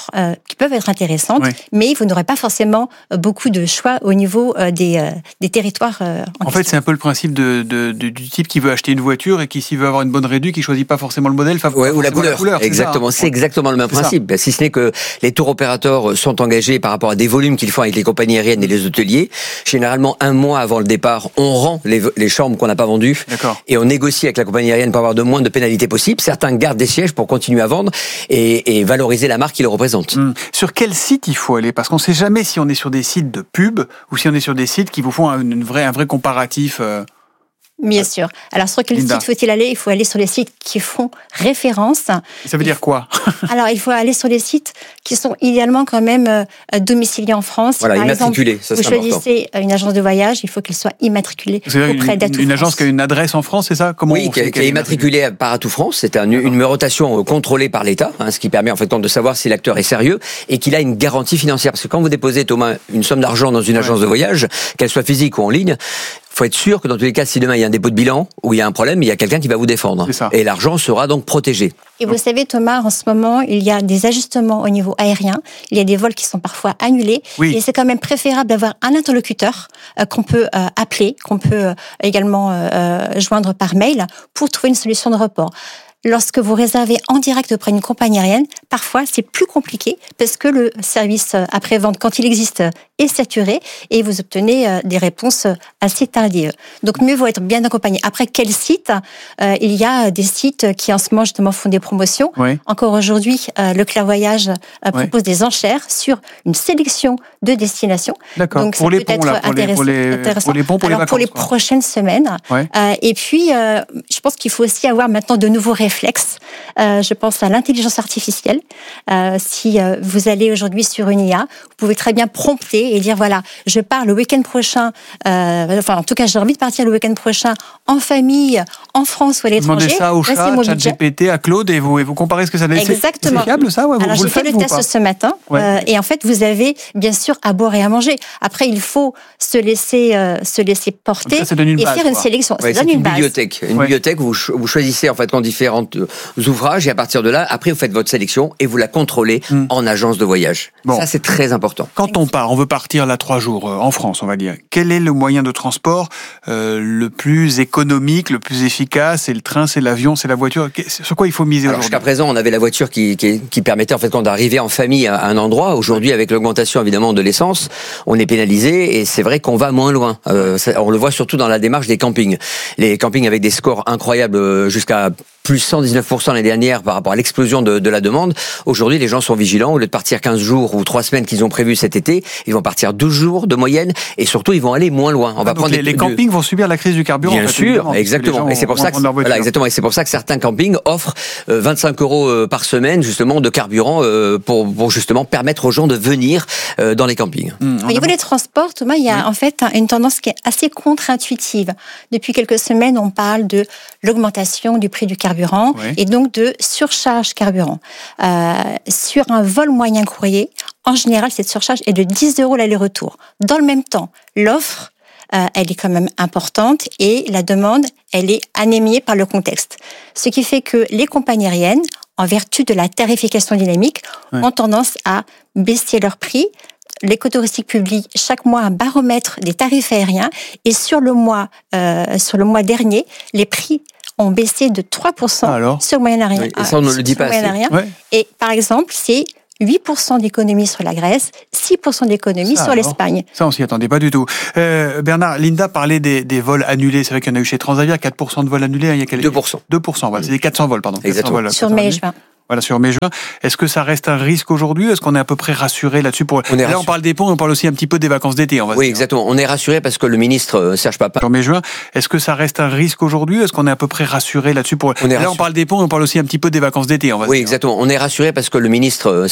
qui peuvent être intéressantes, mais vous n'aurez pas forcément beaucoup de choix au niveau des territoires.
En fait, c'est un peu le principe du type qui veut acheter une voiture et qui, s'il veut avoir une bonne réduction, qui choisit pas forcément le modèle,
ou la couleur. Exactement, c'est exactement le même principe. Si ce n'est que les tour opérateurs sont engagés par rapport à des volumes qu'ils font avec les compagnies aériennes et les hôteliers. Généralement, un mois avant le départ, on rend les chambres qu'on n'a pas vendues et on négocie avec la compagnie aérienne pour avoir de moins de pénalités possibles. Certains gardent des sièges pour continuer à vendre et valoriser la marque qui le représente.
Sur quel site il faut aller? Parce qu'on ne sait jamais si on est sur des sites de pub ou si on est sur des sites qui vous font un vrai comparatif.
Bien sûr. Alors, sur quel site faut-il aller? Il faut aller sur les sites qui font référence.
Ça veut dire quoi?
Alors, il faut aller sur les sites qui sont idéalement quand même domiciliés en France.
Voilà,
par
immatriculés.
Exemple, vous choisissez une agence de voyage, il faut qu'elle soit immatriculée auprès d'Atout France.
Une agence qui a une adresse en France, c'est ça?
Oui, qui est immatriculée par Atout France. C'est une numérotation contrôlée par l'État, ce qui permet en fait de savoir si l'acteur est sérieux et qu'il a une garantie financière. Parce que quand vous déposez, Thomas, une somme d'argent dans une agence de voyage, qu'elle soit physique ou en ligne, faut être sûr que dans tous les cas, si demain il y a un dépôt de bilan ou il y a un problème, il y a quelqu'un qui va vous défendre. Et l'argent sera donc protégé.
Et vous savez, Thomas, en ce moment, il y a des ajustements au niveau aérien. Il y a des vols qui sont parfois annulés. Et c'est quand même préférable d'avoir un interlocuteur qu'on peut appeler, qu'on peut également joindre par mail pour trouver une solution de report. Lorsque vous réservez en direct auprès d'une compagnie aérienne, parfois c'est plus compliqué parce que le service après-vente, quand il existe, est saturé et vous obtenez des réponses assez tardives. Donc mieux vaut être bien accompagné. Après, quel site? Il y a des sites qui en ce moment justement font des promotions. Encore aujourd'hui, Leclerc Voyage propose des enchères sur une sélection de destinations.
D'accord.
Donc
pour
ça
les
peut
ponts, là,
être intéressant.
pour les ponts, pour les vacances.
Pour les prochaines semaines. Et puis, je pense qu'il faut aussi avoir maintenant de nouveaux réflexes. Je pense à l'intelligence artificielle. Si vous allez aujourd'hui sur une IA, vous pouvez très bien prompter et dire voilà, je pars le week-end prochain. En tout cas, j'ai envie de partir le week-end prochain en famille, en France ou à l'étranger.
Demandez ça au chat, ChatGPT, à Claude et vous comparez ce que ça donne.
Exactement.
C'est fiable ça?
Alors j'ai fait le test ce matin et en fait vous avez bien sûr à boire et à manger. Après il faut se laisser porter et faire une sélection.
Ça donne une bibliothèque. Une bibliothèque où vous choisissez en fait différents ouvrages et à partir de là, après vous faites votre sélection et vous la contrôlez en agence de voyage. Ça c'est très important.
Quand on veut partir là 3 jours en France, on va dire, quel est le moyen de transport le plus économique, le plus efficace? C'est le train, c'est l'avion, c'est la voiture? Sur quoi il faut miser aujourd'hui?
Jusqu'à présent, on avait la voiture qui permettait en fait quand d'arriver en famille à un endroit. Aujourd'hui, avec l'augmentation évidemment de l'essence, on est pénalisé et c'est vrai qu'on va moins loin. On le voit surtout dans la démarche des campings. Les campings avec des scores incroyables jusqu'à plus 119% l'année dernière par rapport à l'explosion de la demande. Aujourd'hui, les gens sont vigilants. Au lieu de partir 15 jours ou 3 semaines qu'ils ont prévu cet été, ils vont partir 12 jours de moyenne et surtout, ils vont aller moins loin. On va prendre
les campings vont subir la crise du carburant.
Bien sûr, exactement. Et c'est pour ça et c'est pour ça que certains campings offrent 25 € par semaine justement de carburant pour justement permettre aux gens de venir dans les campings.
Au niveau des transports, Thomas, il y a en fait une tendance qui est assez contre-intuitive. Depuis quelques semaines, on parle de l'augmentation du prix du carburant et donc de surcharge carburant. Sur un vol moyen courrier, en général, cette surcharge est de 10 € l'aller-retour. Dans le même temps, l'offre elle est quand même importante et la demande, elle est anémiée par le contexte. Ce qui fait que les compagnies aériennes, en vertu de la tarification dynamique, ont tendance à baisser leurs prix. L'éco-touristique publie chaque mois un baromètre des tarifs aériens et sur le mois dernier, les prix ont baissé de 3% sur le moyen aérien.
Et ça, on ne le dit pas assez.
Et par exemple, c'est 8% d'économie sur la Grèce, 6% d'économie sur l'Espagne.
Ça, on s'y attendait pas du tout. Bernard, Linda parlait des vols annulés. C'est vrai qu'il y en a eu chez Transavia, 4% de vols annulés. Il y a
2%.
2%, voilà. C'est des 400 vols, pardon.
Exactement.
400 vols,
sur mai et juin.
Voilà, sur mai-juin. Est-ce que ça reste un risque aujourd'hui? Est-ce qu'on est à peu près rassuré là-dessus? Là, on parle des ponts, on parle aussi un petit peu des vacances d'été.
Oui, exactement. On est rassuré parce que le ministre Serge Papin.
Sur mai-juin. Est-ce que ça reste un risque aujourd'hui? Est-ce qu'on est à peu près rassuré là-dessus? Là, on parle des ponts, on parle aussi un petit peu des vacances d'été.
Oui, exactement. On est rassuré parce que le ministre